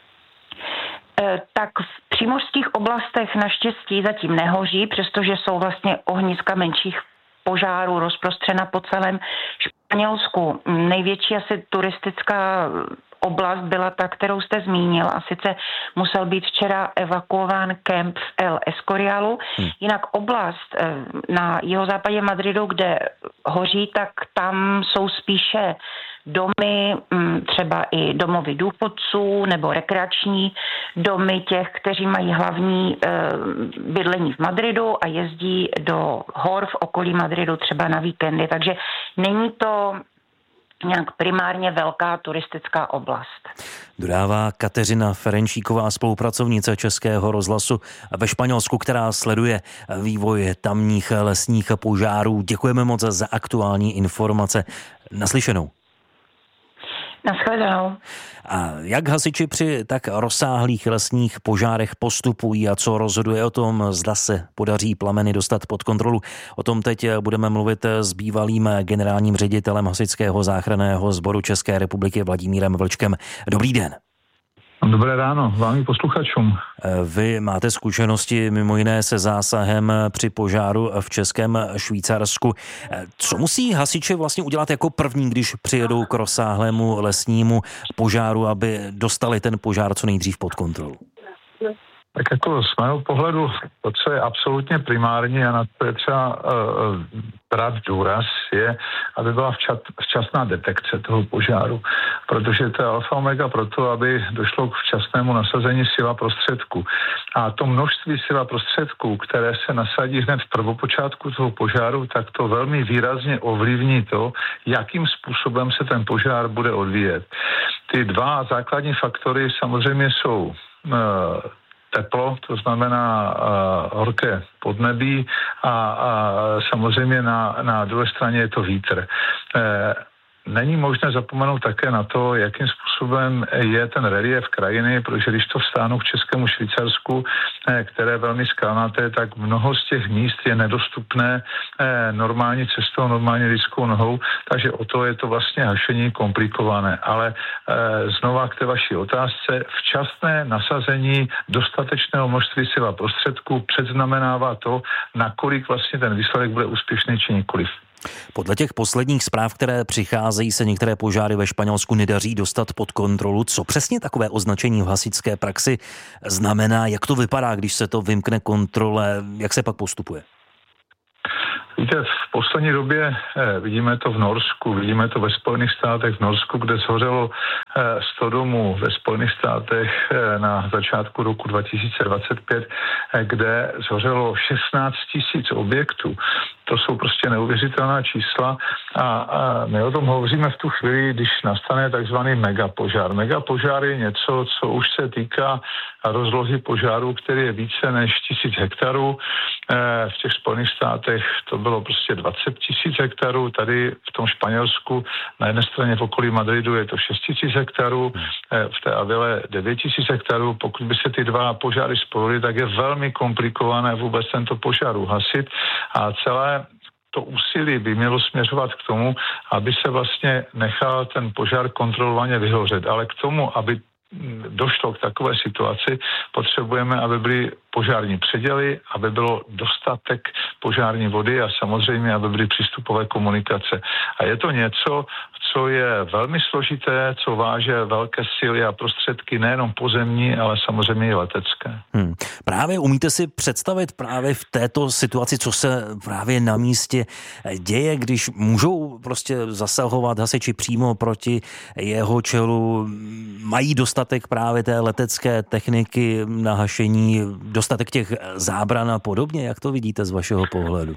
Tak v přímořských oblastech naštěstí zatím nehoří, přestože jsou vlastně ohniska menších požárů rozprostřena po celém Španělsku. Největší asi turistická oblast byla ta, kterou jste zmínil, a sice musel být včera evakuován kemp v El Escorialu. Hmm. Jinak oblast na jihozápadě Madridu, kde hoří, tak tam jsou spíše domy, třeba i domovy důchodců nebo rekreační domy těch, kteří mají hlavní e, bydlení v Madridu a jezdí do hor v okolí Madridu třeba na víkendy. Takže není to nějak primárně velká turistická oblast. Dodává Kateřina Ferenčíková, spolupracovnice Českého rozhlasu ve Španělsku, která sleduje vývoj tamních lesních požárů. Děkujeme moc za aktuální informace. Naslyšenou. Naschledanou. A jak hasiči při tak rozsáhlých lesních požárech postupují a co rozhoduje o tom, zda se podaří plameny dostat pod kontrolu? O tom teď budeme mluvit s bývalým generálním ředitelem Hasičského záchranného sboru České republiky Vladimírem Vlčkem. Dobrý den. Dobré ráno vám i posluchačům. Vy máte zkušenosti mimo jiné se zásahem při požáru v Českém Švýcarsku. Co musí hasiči vlastně udělat jako první, když přijedou k rozsáhlému lesnímu požáru, aby dostali ten požár co nejdřív pod kontrolu? Tak jako z mého pohledu to, co je absolutně primární a na to je třeba uh, brát důraz, je, aby byla včas, včasná detekce toho požáru, protože to je alfa omega proto, aby došlo k včasnému nasazení sil a prostředků. A to množství sil a prostředků, které se nasadí hned v prvopočátku toho požáru, tak to velmi výrazně ovlivní to, jakým způsobem se ten požár bude odvíjet. Ty dva základní faktory samozřejmě jsou uh, teplo, to znamená uh, horké podnebí a, a samozřejmě na, na druhé straně je to vítr. E, Není možné zapomenout také na to, jakým způsobem je ten relief krajiny, protože když to vstáhnu k Českému Švýcarsku, které je velmi skalnaté, tak mnoho z těch míst je nedostupné normální cestou, normálně lidskou nohou, takže o to je to vlastně hašení komplikované. Ale znova k té vaší otázce, včasné nasazení dostatečného množství sil a prostředků předznamenává to, nakolik vlastně ten výsledek bude úspěšný či nikoliv. Podle těch posledních zpráv, které přicházejí, se některé požáry ve Španělsku nedaří dostat pod kontrolu. Co přesně takové označení v hasičské praxi znamená? Jak to vypadá, když se to vymkne kontrole? Jak se pak postupuje? Víte, v poslední době eh, vidíme to v Norsku, vidíme to ve Spojených státech, v Norsku, kde shořelo eh, sto domů, ve Spojených státech eh, na začátku roku dva tisíce dvacet pět, eh, kde shořelo šestnáct tisíc objektů. To jsou prostě neuvěřitelná čísla a, a my o tom hovoříme v tu chvíli, když nastane takzvaný megapožár. Megapožár je něco, co už se týká rozlohy požáru, který je více než tisíc hektarů. E, v těch Spojených státech to bylo prostě dvacet tisíc hektarů, tady v tom Španělsku na jedné straně v okolí Madridu je to šest tisíc hektarů, e, v té Avile devět tisíc hektarů. Pokud by se ty dva požáry spojily, tak je velmi komplikované vůbec tento požár uhasit a celé to úsilí by mělo směřovat k tomu, aby se vlastně nechal ten požár kontrolovaně vyhořet. Ale k tomu, aby došlo k takové situaci, potřebujeme, aby byly požární předěly, aby bylo dostatek požární vody a samozřejmě, aby byly přístupové komunikace. A je to něco, co je velmi složité, co váže velké síly a prostředky nejenom pozemní, ale samozřejmě i letecké. Hmm. Právě umíte si představit právě v této situaci, co se právě na místě děje, když můžou prostě zasahovat hasiči přímo proti jeho čelu, mají dostatek právě té letecké techniky na hašení, dostatek těch zábran a podobně? Jak to vidíte z vašeho pohledu?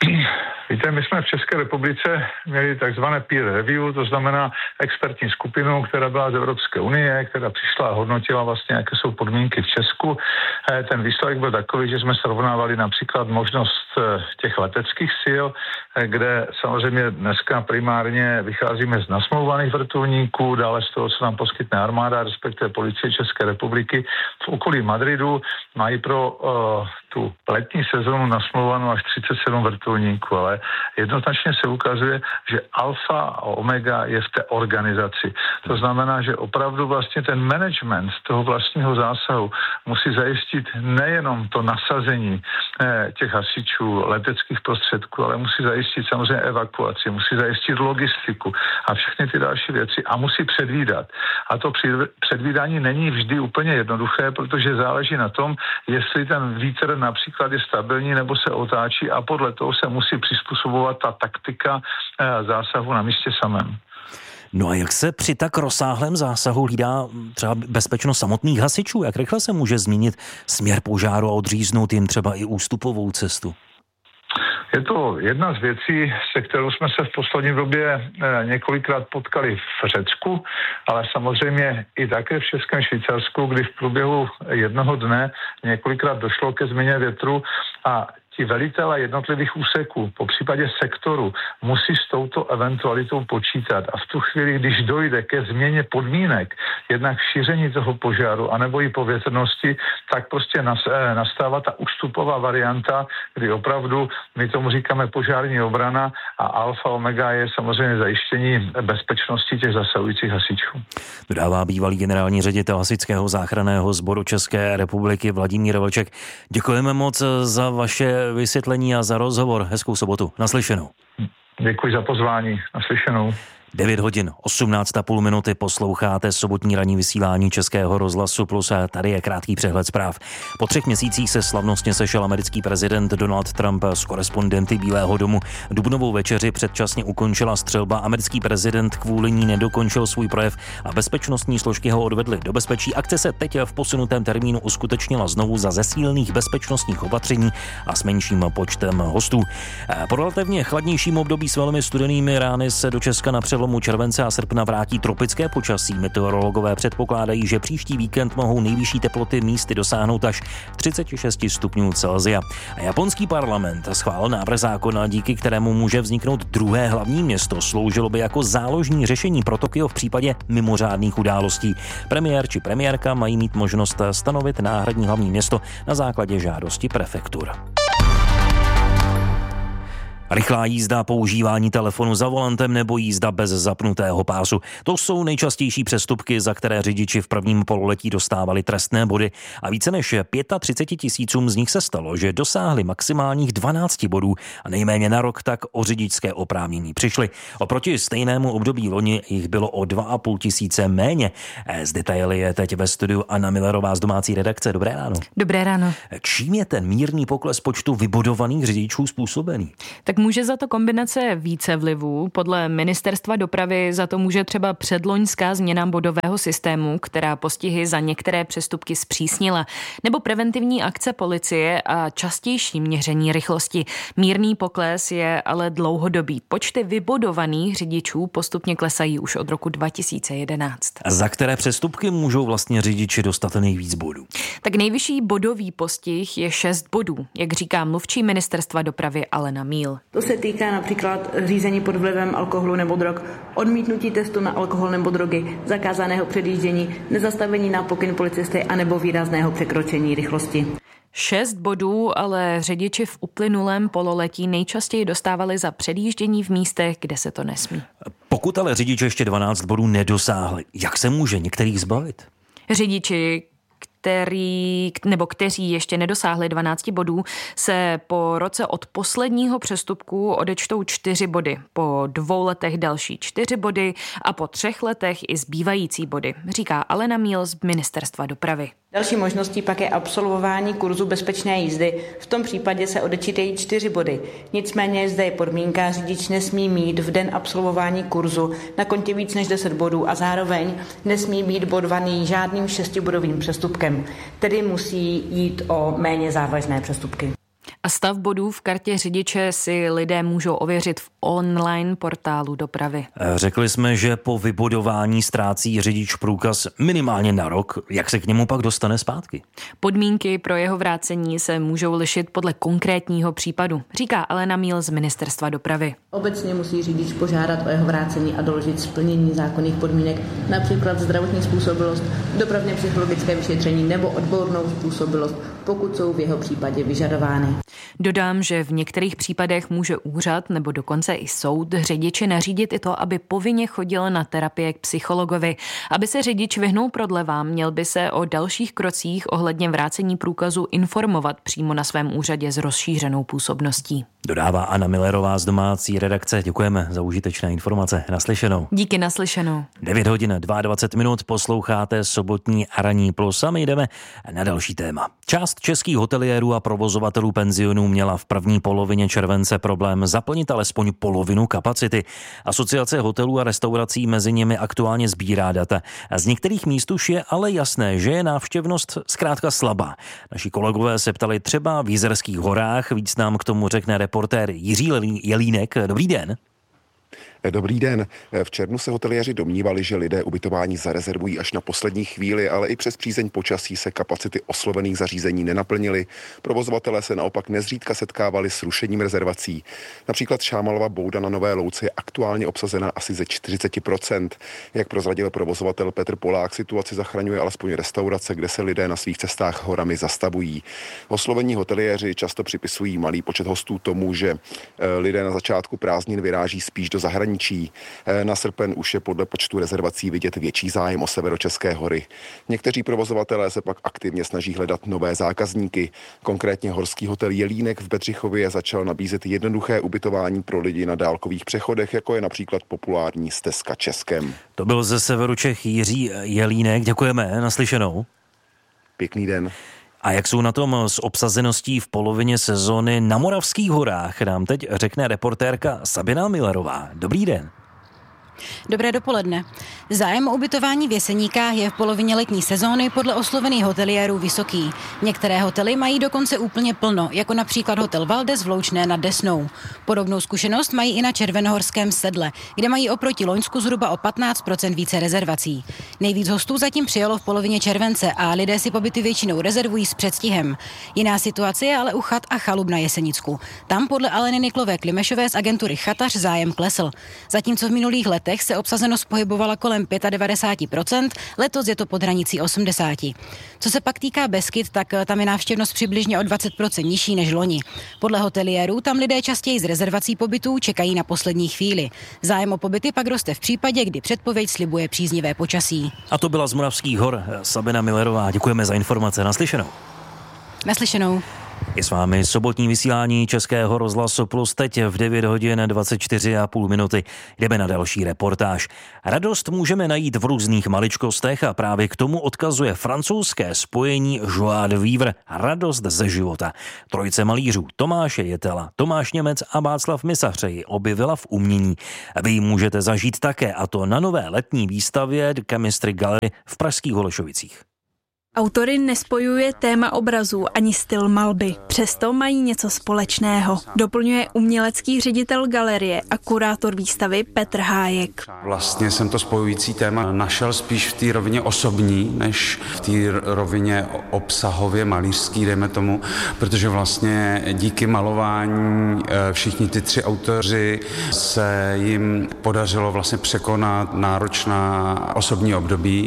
Víte, my jsme v České republice měli takzvané peer review, to znamená expertní skupinu, která byla z Evropské unie, která přišla a hodnotila vlastně, jaké jsou podmínky v Česku. Ten výsledek byl takový, že jsme srovnávali například možnost těch leteckých sil, kde samozřejmě dneska primárně vycházíme z nasmlouvaných vrtulníků, dále z toho, co nám poskytne armáda, respektive policie České republiky. V okolí Madridu mají pro uh, tu letní sezónu nasmlouvanou až třicet sedm vrtulníků, ale jednoznačně se ukazuje, že alfa a omega je v té organizaci. To znamená, že opravdu vlastně ten management toho vlastního zásahu musí zajistit nejenom to nasazení eh, těch hasičů, leteckých prostředků, ale musí zajistit samozřejmě evakuaci, musí zajistit logistiku a všechny ty další věci a musí předvídat. A to předvídání není vždy úplně jednoduché, protože záleží na tom, jestli ten vítr například je stabilní nebo se otáčí a podle toho se musí přizpůsobovat ta taktika zásahu na místě samém. No a jak se při tak rozsáhlém zásahu hlídá třeba bezpečnost samotných hasičů? Jak rychle se může změnit směr požáru a odříznout jim třeba i ústupovou cestu? Je to jedna z věcí, se kterou jsme se v poslední době několikrát potkali v Řecku, ale samozřejmě i také v Českém Švýcarsku, kdy v průběhu jednoho dne několikrát došlo ke změně větru a ti velitelé jednotlivých úseků, po případě sektoru, musí s touto eventualitou počítat. A v tu chvíli, když dojde ke změně podmínek, jednak šíření toho požáru anebo i povětrnosti, tak prostě nastává ta ústupová varianta, kdy opravdu my tomu říkáme požární obrana a alfa omega je samozřejmě zajištění bezpečnosti těch zasahujících hasičů. Dodává bývalý generální ředitel Hasičského záchranného sboru České republiky Vladimír Vlček. Děkujeme moc za vaše vysvětlení a za rozhovor. Hezkou sobotu. Naslyšenou. Děkuji za pozvání. Naslyšenou. devět hodin, osmnáct a půl minuty, posloucháte sobotní ranní vysílání Českého rozhlasu Plus a tady je krátký přehled zpráv. Po třech měsících se slavnostně sešel americký prezident Donald Trump s korespondenty Bílého domu. Dubnovou večeři předčasně ukončila střelba. Americký prezident kvůli ní nedokončil svůj projev a bezpečnostní složky ho odvedly do bezpečí. Akce se teď v posunutém termínu uskutečnila znovu za zesílených bezpečnostních opatření a s menším počtem hostů. Po relativně chladnějším období s velmi studenými rány se do Česka na přelomu července a srpna vrátí tropické počasí. Meteorologové předpokládají, že příští víkend mohou nejvyšší teploty místy dosáhnout až třicet šest stupňů Celsia. A japonský parlament schválil návrh zákona, díky kterému může vzniknout druhé hlavní město. Sloužilo by jako záložní řešení pro Tokio v případě mimořádných událostí. Premiér či premiérka mají mít možnost stanovit náhradní hlavní město na základě žádosti prefektur. Rychlá jízda, používání telefonu za volantem nebo jízda bez zapnutého pásu. To jsou nejčastější přestupky, za které řidiči v prvním pololetí dostávali trestné body a více než třicet pět tisícům z nich se stalo, že dosáhli maximálních dvanáct bodů a nejméně na rok tak o řidičské oprávnění přišli. Oproti stejnému období loni jich bylo o dva a půl tisíce méně. Z detaily je teď ve studiu Anna Millerová z domácí redakce. Dobré ráno. Dobré ráno. Čím je ten mírný pokles počtu vybodovaných řidičů způsobený? Tak může za to kombinace více vlivů. Podle ministerstva dopravy za to může třeba předloňská změna bodového systému, která postihy za některé přestupky zpřísnila, nebo preventivní akce policie a častější měření rychlosti. Mírný pokles je ale dlouhodobý. Počty vybodovaných řidičů postupně klesají už od roku dva tisíce jedenáct. A za které přestupky můžou vlastně řidiči dostat nejvíc bodů? Tak nejvyšší bodový postih je šest bodů, jak říká mluvčí ministerstva dopravy Alena Míl. To se týká například řízení pod vlivem alkoholu nebo drog, odmítnutí testu na alkohol nebo drogy, zakázaného předjíždění, nezastavení na pokyn policisty anebo výrazného překročení rychlosti. Šest bodů ale řidiči v uplynulém pololetí nejčastěji dostávali za předjíždění v místech, kde se to nesmí. Pokud ale řidiči ještě dvanáct bodů nedosáhli, jak se může některých zbavit? Řidiči, který, nebo kteří ještě nedosáhli dvanáct bodů, se po roce od posledního přestupku odečtou čtyři body. Po dvou letech další čtyři body a po třech letech i zbývající body, říká Alena Míl z ministerstva dopravy. Další možností pak je absolvování kurzu bezpečné jízdy. V tom případě se odečítají čtyři body. Nicméně zde je podmínka, řidič nesmí mít v den absolvování kurzu na kontě víc než deset bodů a zároveň nesmí být bodovaný žádným šestibodovým přestupkem. Tedy musí jít o méně závažné přestupky. A stav bodů v kartě řidiče si lidé můžou ověřit v online portálu dopravy. Řekli jsme, že po vybodování ztrácí řidič průkaz minimálně na rok. Jak se k němu pak dostane zpátky? Podmínky pro jeho vrácení se můžou lišit podle konkrétního případu, říká Alena Míl z ministerstva dopravy. Obecně musí řidič požádat o jeho vrácení a doložit splnění zákonných podmínek, například zdravotní způsobilost, dopravně psychologické vyšetření nebo odbornou způsobilost, pokud jsou v jeho případě vyžadovány. Dodám, že v některých případech může úřad nebo dokonce i soud řidiči nařídit i to, aby povinně chodil na terapie k psychologovi. Aby se řidič vyhnul prodlevám, měl by se o dalších krocích ohledně vrácení průkazu informovat přímo na svém úřadě s rozšířenou působností. Dodává Anna Millerová z domácí redakce. Děkujeme za užitečné informace. Naslyšenou. Díky, naslyšenou. devět hodin dvacet dva minut, posloucháte sobotní Ranní plus a my jdeme na další téma. Část českých hoteliérů a provozovatelů penzionů měla v první polovině července problém zaplnit alespoň polovinu kapacity. Asociace hotelů a restaurací mezi nimi aktuálně sbírá data. Z některých míst už je ale jasné, že je návštěvnost zkrátka slabá. Naši kolegové se ptali třeba v Jizerských horách, víc nám k tomu řekne reportér Jiří Jelínek. Dobrý den. Dobrý den. V červnu se hoteliéři domnívali, že lidé ubytování zarezervují až na poslední chvíli, ale i přes přízeň počasí se kapacity oslovených zařízení nenaplnily. Provozovatelé se naopak nezřídka setkávali s rušením rezervací. Například Šámalova bouda na Nové Louce je aktuálně obsazena asi ze čtyřicet procent. Jak prozradil provozovatel Petr Polák, situaci zachraňuje alespoň restaurace, kde se lidé na svých cestách horami zastavují. Oslovení hoteliéři často připisují malý počet hostů tomu, že lidé na začátku prázdnin vyráží spíš do zahraničí. Na srpen už je podle počtu rezervací vidět větší zájem o severočeské hory. Někteří provozovatelé se pak aktivně snaží hledat nové zákazníky. Konkrétně horský hotel Jelínek v Bedřichově začal nabízet jednoduché ubytování pro lidi na dálkových přechodech, jako je například populární stezka Českem. To byl ze severu Čech Jiří Jelínek. Děkujeme, naslyšenou. Pěkný den. A jak jsou na tom s obsazeností v polovině sezóny na Moravských horách, nám teď řekne reportérka Sabina Millerová. Dobrý den. Dobré dopoledne. Zájem o ubytování v Jeseníkách je v polovině letní sezóny podle oslovených hoteliérů vysoký. Některé hotely mají dokonce úplně plno, jako například hotel Valdes v Loučné nad Desnou. Podobnou zkušenost mají i na Červenohorském sedle, kde mají oproti loňsku zhruba o patnáct procent více rezervací. Nejvíc hostů zatím přijelo v polovině července a lidé si pobyty většinou rezervují s předstihem. Jiná situace je ale u chat a chalub na Jesenicku. Tam podle Aleny Niklové Klimešové z agentury Chatař zájem klesl. Zatímco v minulých letech se obsazenost pohybovala kolem devadesát pět procent, letos je to pod hranicí osmdesát procent. Co se pak týká Beskyd, tak tam je návštěvnost přibližně o dvacet procent nižší než loni. Podle hoteliérů tam lidé častěji z rezervací pobytů čekají na poslední chvíli. Zájem o pobyty pak roste v případě, kdy předpověď slibuje příznivé počasí. A to byla z Moravských hor Sabina Millerová. Děkujeme za informace. Naslyšenou. Naslyšenou. Je s vámi sobotní vysílání Českého rozhlasu Plus teď v devět hodin dvacet čtyři a půl minuty. Jdeme na další reportáž. Radost můžeme najít v různých maličkostech a právě k tomu odkazuje francouzské spojení Joie de vivre, radost ze života. Trojice malířů Tomáše Jetela, Tomáš Němec a Václav Misař ji objevila v umění. Vy ji můžete zažít také, a to na nové letní výstavě The Chemistry Gallery v pražských Holešovicích. Autory nespojuje téma obrazů ani styl malby, přesto mají něco společného. Doplňuje umělecký ředitel galerie a kurátor výstavy Petr Hájek. Vlastně jsem to spojující téma našel spíš v té rovině osobní, než v té rovině obsahově malířský, dejme tomu, protože vlastně díky malování všichni ty tři autoři se jim podařilo vlastně překonat náročná osobní období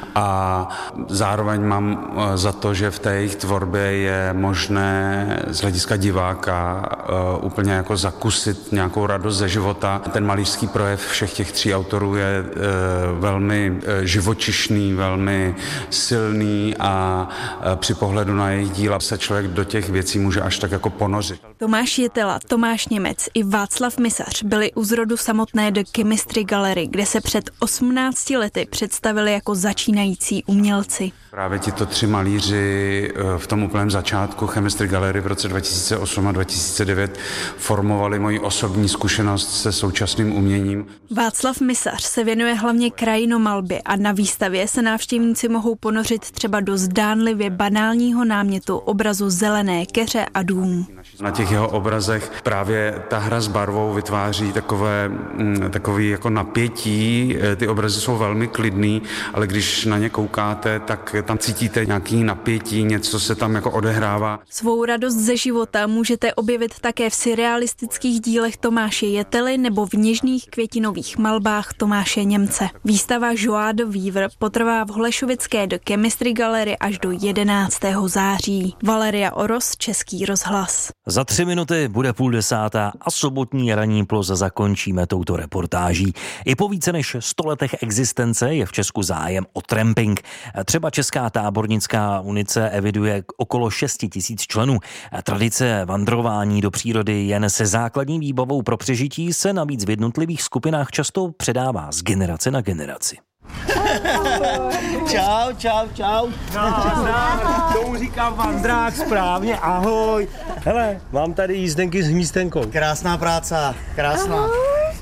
a zároveň mám za to, že v té jejich tvorbě je možné z hlediska diváka uh, úplně jako zakusit nějakou radost ze života. Ten malířský projev všech těch tří autorů je uh, velmi uh, živočišný, velmi silný a uh, při pohledu na jejich díla se člověk do těch věcí může až tak jako ponořit. Tomáš Jetela, Tomáš Němec i Václav Misař byli u zrodu samotné The Chemistry Gallery, kde se před osmnácti lety představili jako začínající umělci. Právě tito tři malíři v tom úplném začátku Chemistry Gallery v roce dva tisíce osm a dva tisíce devět formovali moji osobní zkušenost se současným uměním. Václav Misař se věnuje hlavně krajinomalbě a na výstavě se návštěvníci mohou ponořit třeba do zdánlivě banálního námětu obrazu zelené keře a dům. Na těch jeho obrazech právě ta hra s barvou vytváří takové, takový jako napětí. Ty obrazy jsou velmi klidný, ale když na ně koukáte, tak tam cítíte nějaký napětí, něco se tam jako odehrává. Svou radost ze života můžete objevit také v surrealistických dílech Tomáše Jetely nebo v něžných květinových malbách Tomáše Němce. Výstava Joie de vivre potrvá v Holešovické The Chemistry Gallery až do jedenáctého září. Valeria Oros, Český rozhlas. Za tři minuty bude půl desátá a sobotní ranní plus zakončíme touto reportáží. I po více než sto letech existence je v Česku zájem o tramping. Třeba Česká tábornická unice eviduje okolo šest tisíc členů. Tradice vandrování do přírody jen se základní výbavou pro přežití se navíc v jednotlivých skupinách často předává z generace na generaci. Čau, čau, čau. No, tomu říkám vandrák správně, ahoj. Hele, mám tady jízdenky s hmístenkou. Krásná práce, krásná.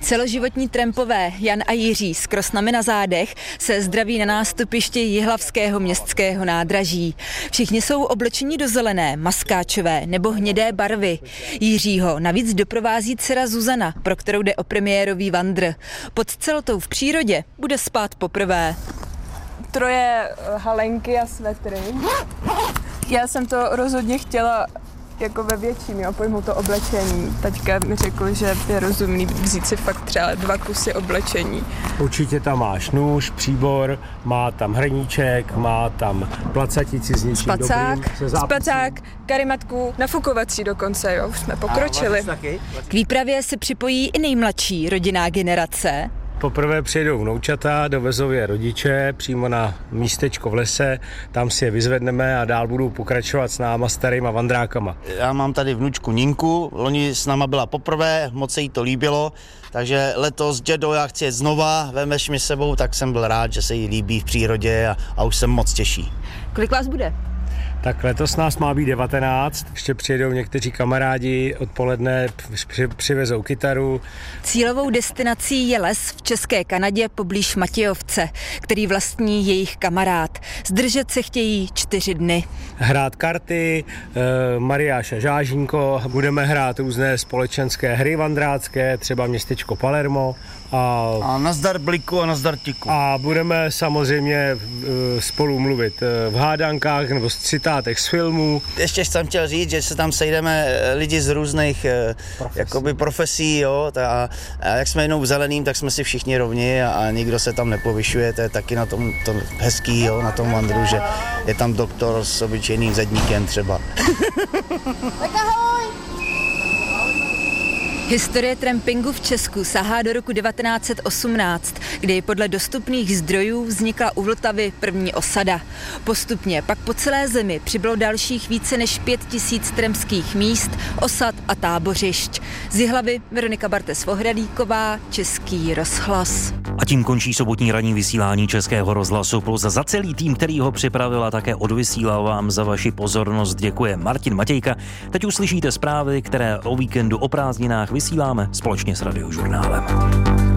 Celoživotní trampové Jan a Jiří s krosnami na zádech se zdraví na nástupišti Jihlavského městského nádraží. Všichni jsou oblečeni do zelené, maskáčové nebo hnědé barvy. Jiřího navíc doprovází dcera Zuzana, pro kterou jde o premiérový vandr. Pod celtou v přírodě bude spát poprvé. Troje halenky a svetry. Já jsem to rozhodně chtěla jako ve větším, jo, pojmu to oblečení. Taťka mi řekl, že je rozumný vzít si fakt třeba dva kusy oblečení. Určitě tam máš nůž, příbor, má tam hrníček, má tam placatici s něčím Spacák, dobrým. spacák, karimatku, nafukovací dokonce, jo, už jsme pokročili. K výpravě se připojí i nejmladší rodinná generace. Poprvé přijedou vnoučata, dovezou je rodiče přímo na místečko v lese, tam si je vyzvedneme a dál budou pokračovat s náma starýma vandrákama. Já mám tady vnučku Ninku, loni s náma byla poprvé, moc se jí to líbilo, takže letos dědo, já chci jet znova, vemeš mi sebou, tak jsem byl rád, že se jí líbí v přírodě a, a už jsem moc těší. Kolik vás bude? Tak letos nás má být devatenáct, ještě přijedou někteří kamarádi, odpoledne při, přivezou kytaru. Cílovou destinací je les v České Kanadě poblíž Matějovce, který vlastní jejich kamarád. Zdržet se chtějí čtyři dny. Hrát karty, e, Mariáš a Žážínko, budeme hrát různé společenské hry vandrácké, třeba městečko Palermo. A, a nazdar bliku a nazdar tiku. A budeme samozřejmě e, spolu mluvit e, v hádankách nebo citátech z filmů. Ještě jsem chtěl říct, že se tam sejdeme lidi z různých profesí, jakoby profesí, jo, a, a jak jsme jenom v zeleným, tak jsme si všichni rovni a, a nikdo se tam nepovyšuje, to je taky na tom to hezký, jo, na tom vandru, že je tam doktor s obyčejným zedníkem třeba. Tak ahoj! Historie trampingu v Česku sahá do roku devatenáct set osmnáct, kdy podle dostupných zdrojů vznikla u Vltavy první osada. Postupně pak po celé zemi přibylo dalších více než pět tisíc trampských míst, osad a tábořišť. Z Jihlavy Veronika Bartes-Vohradíková, Český rozhlas. A tím končí sobotní ranní vysílání Českého rozhlasu Plus. Za celý tým, který ho připravil a také odvysílal, vám za vaši pozornost děkuje Martin Matějka. Teď uslyšíte zprávy, které o víkendu o prázdninách vysíláme společně s Radiožurnálem.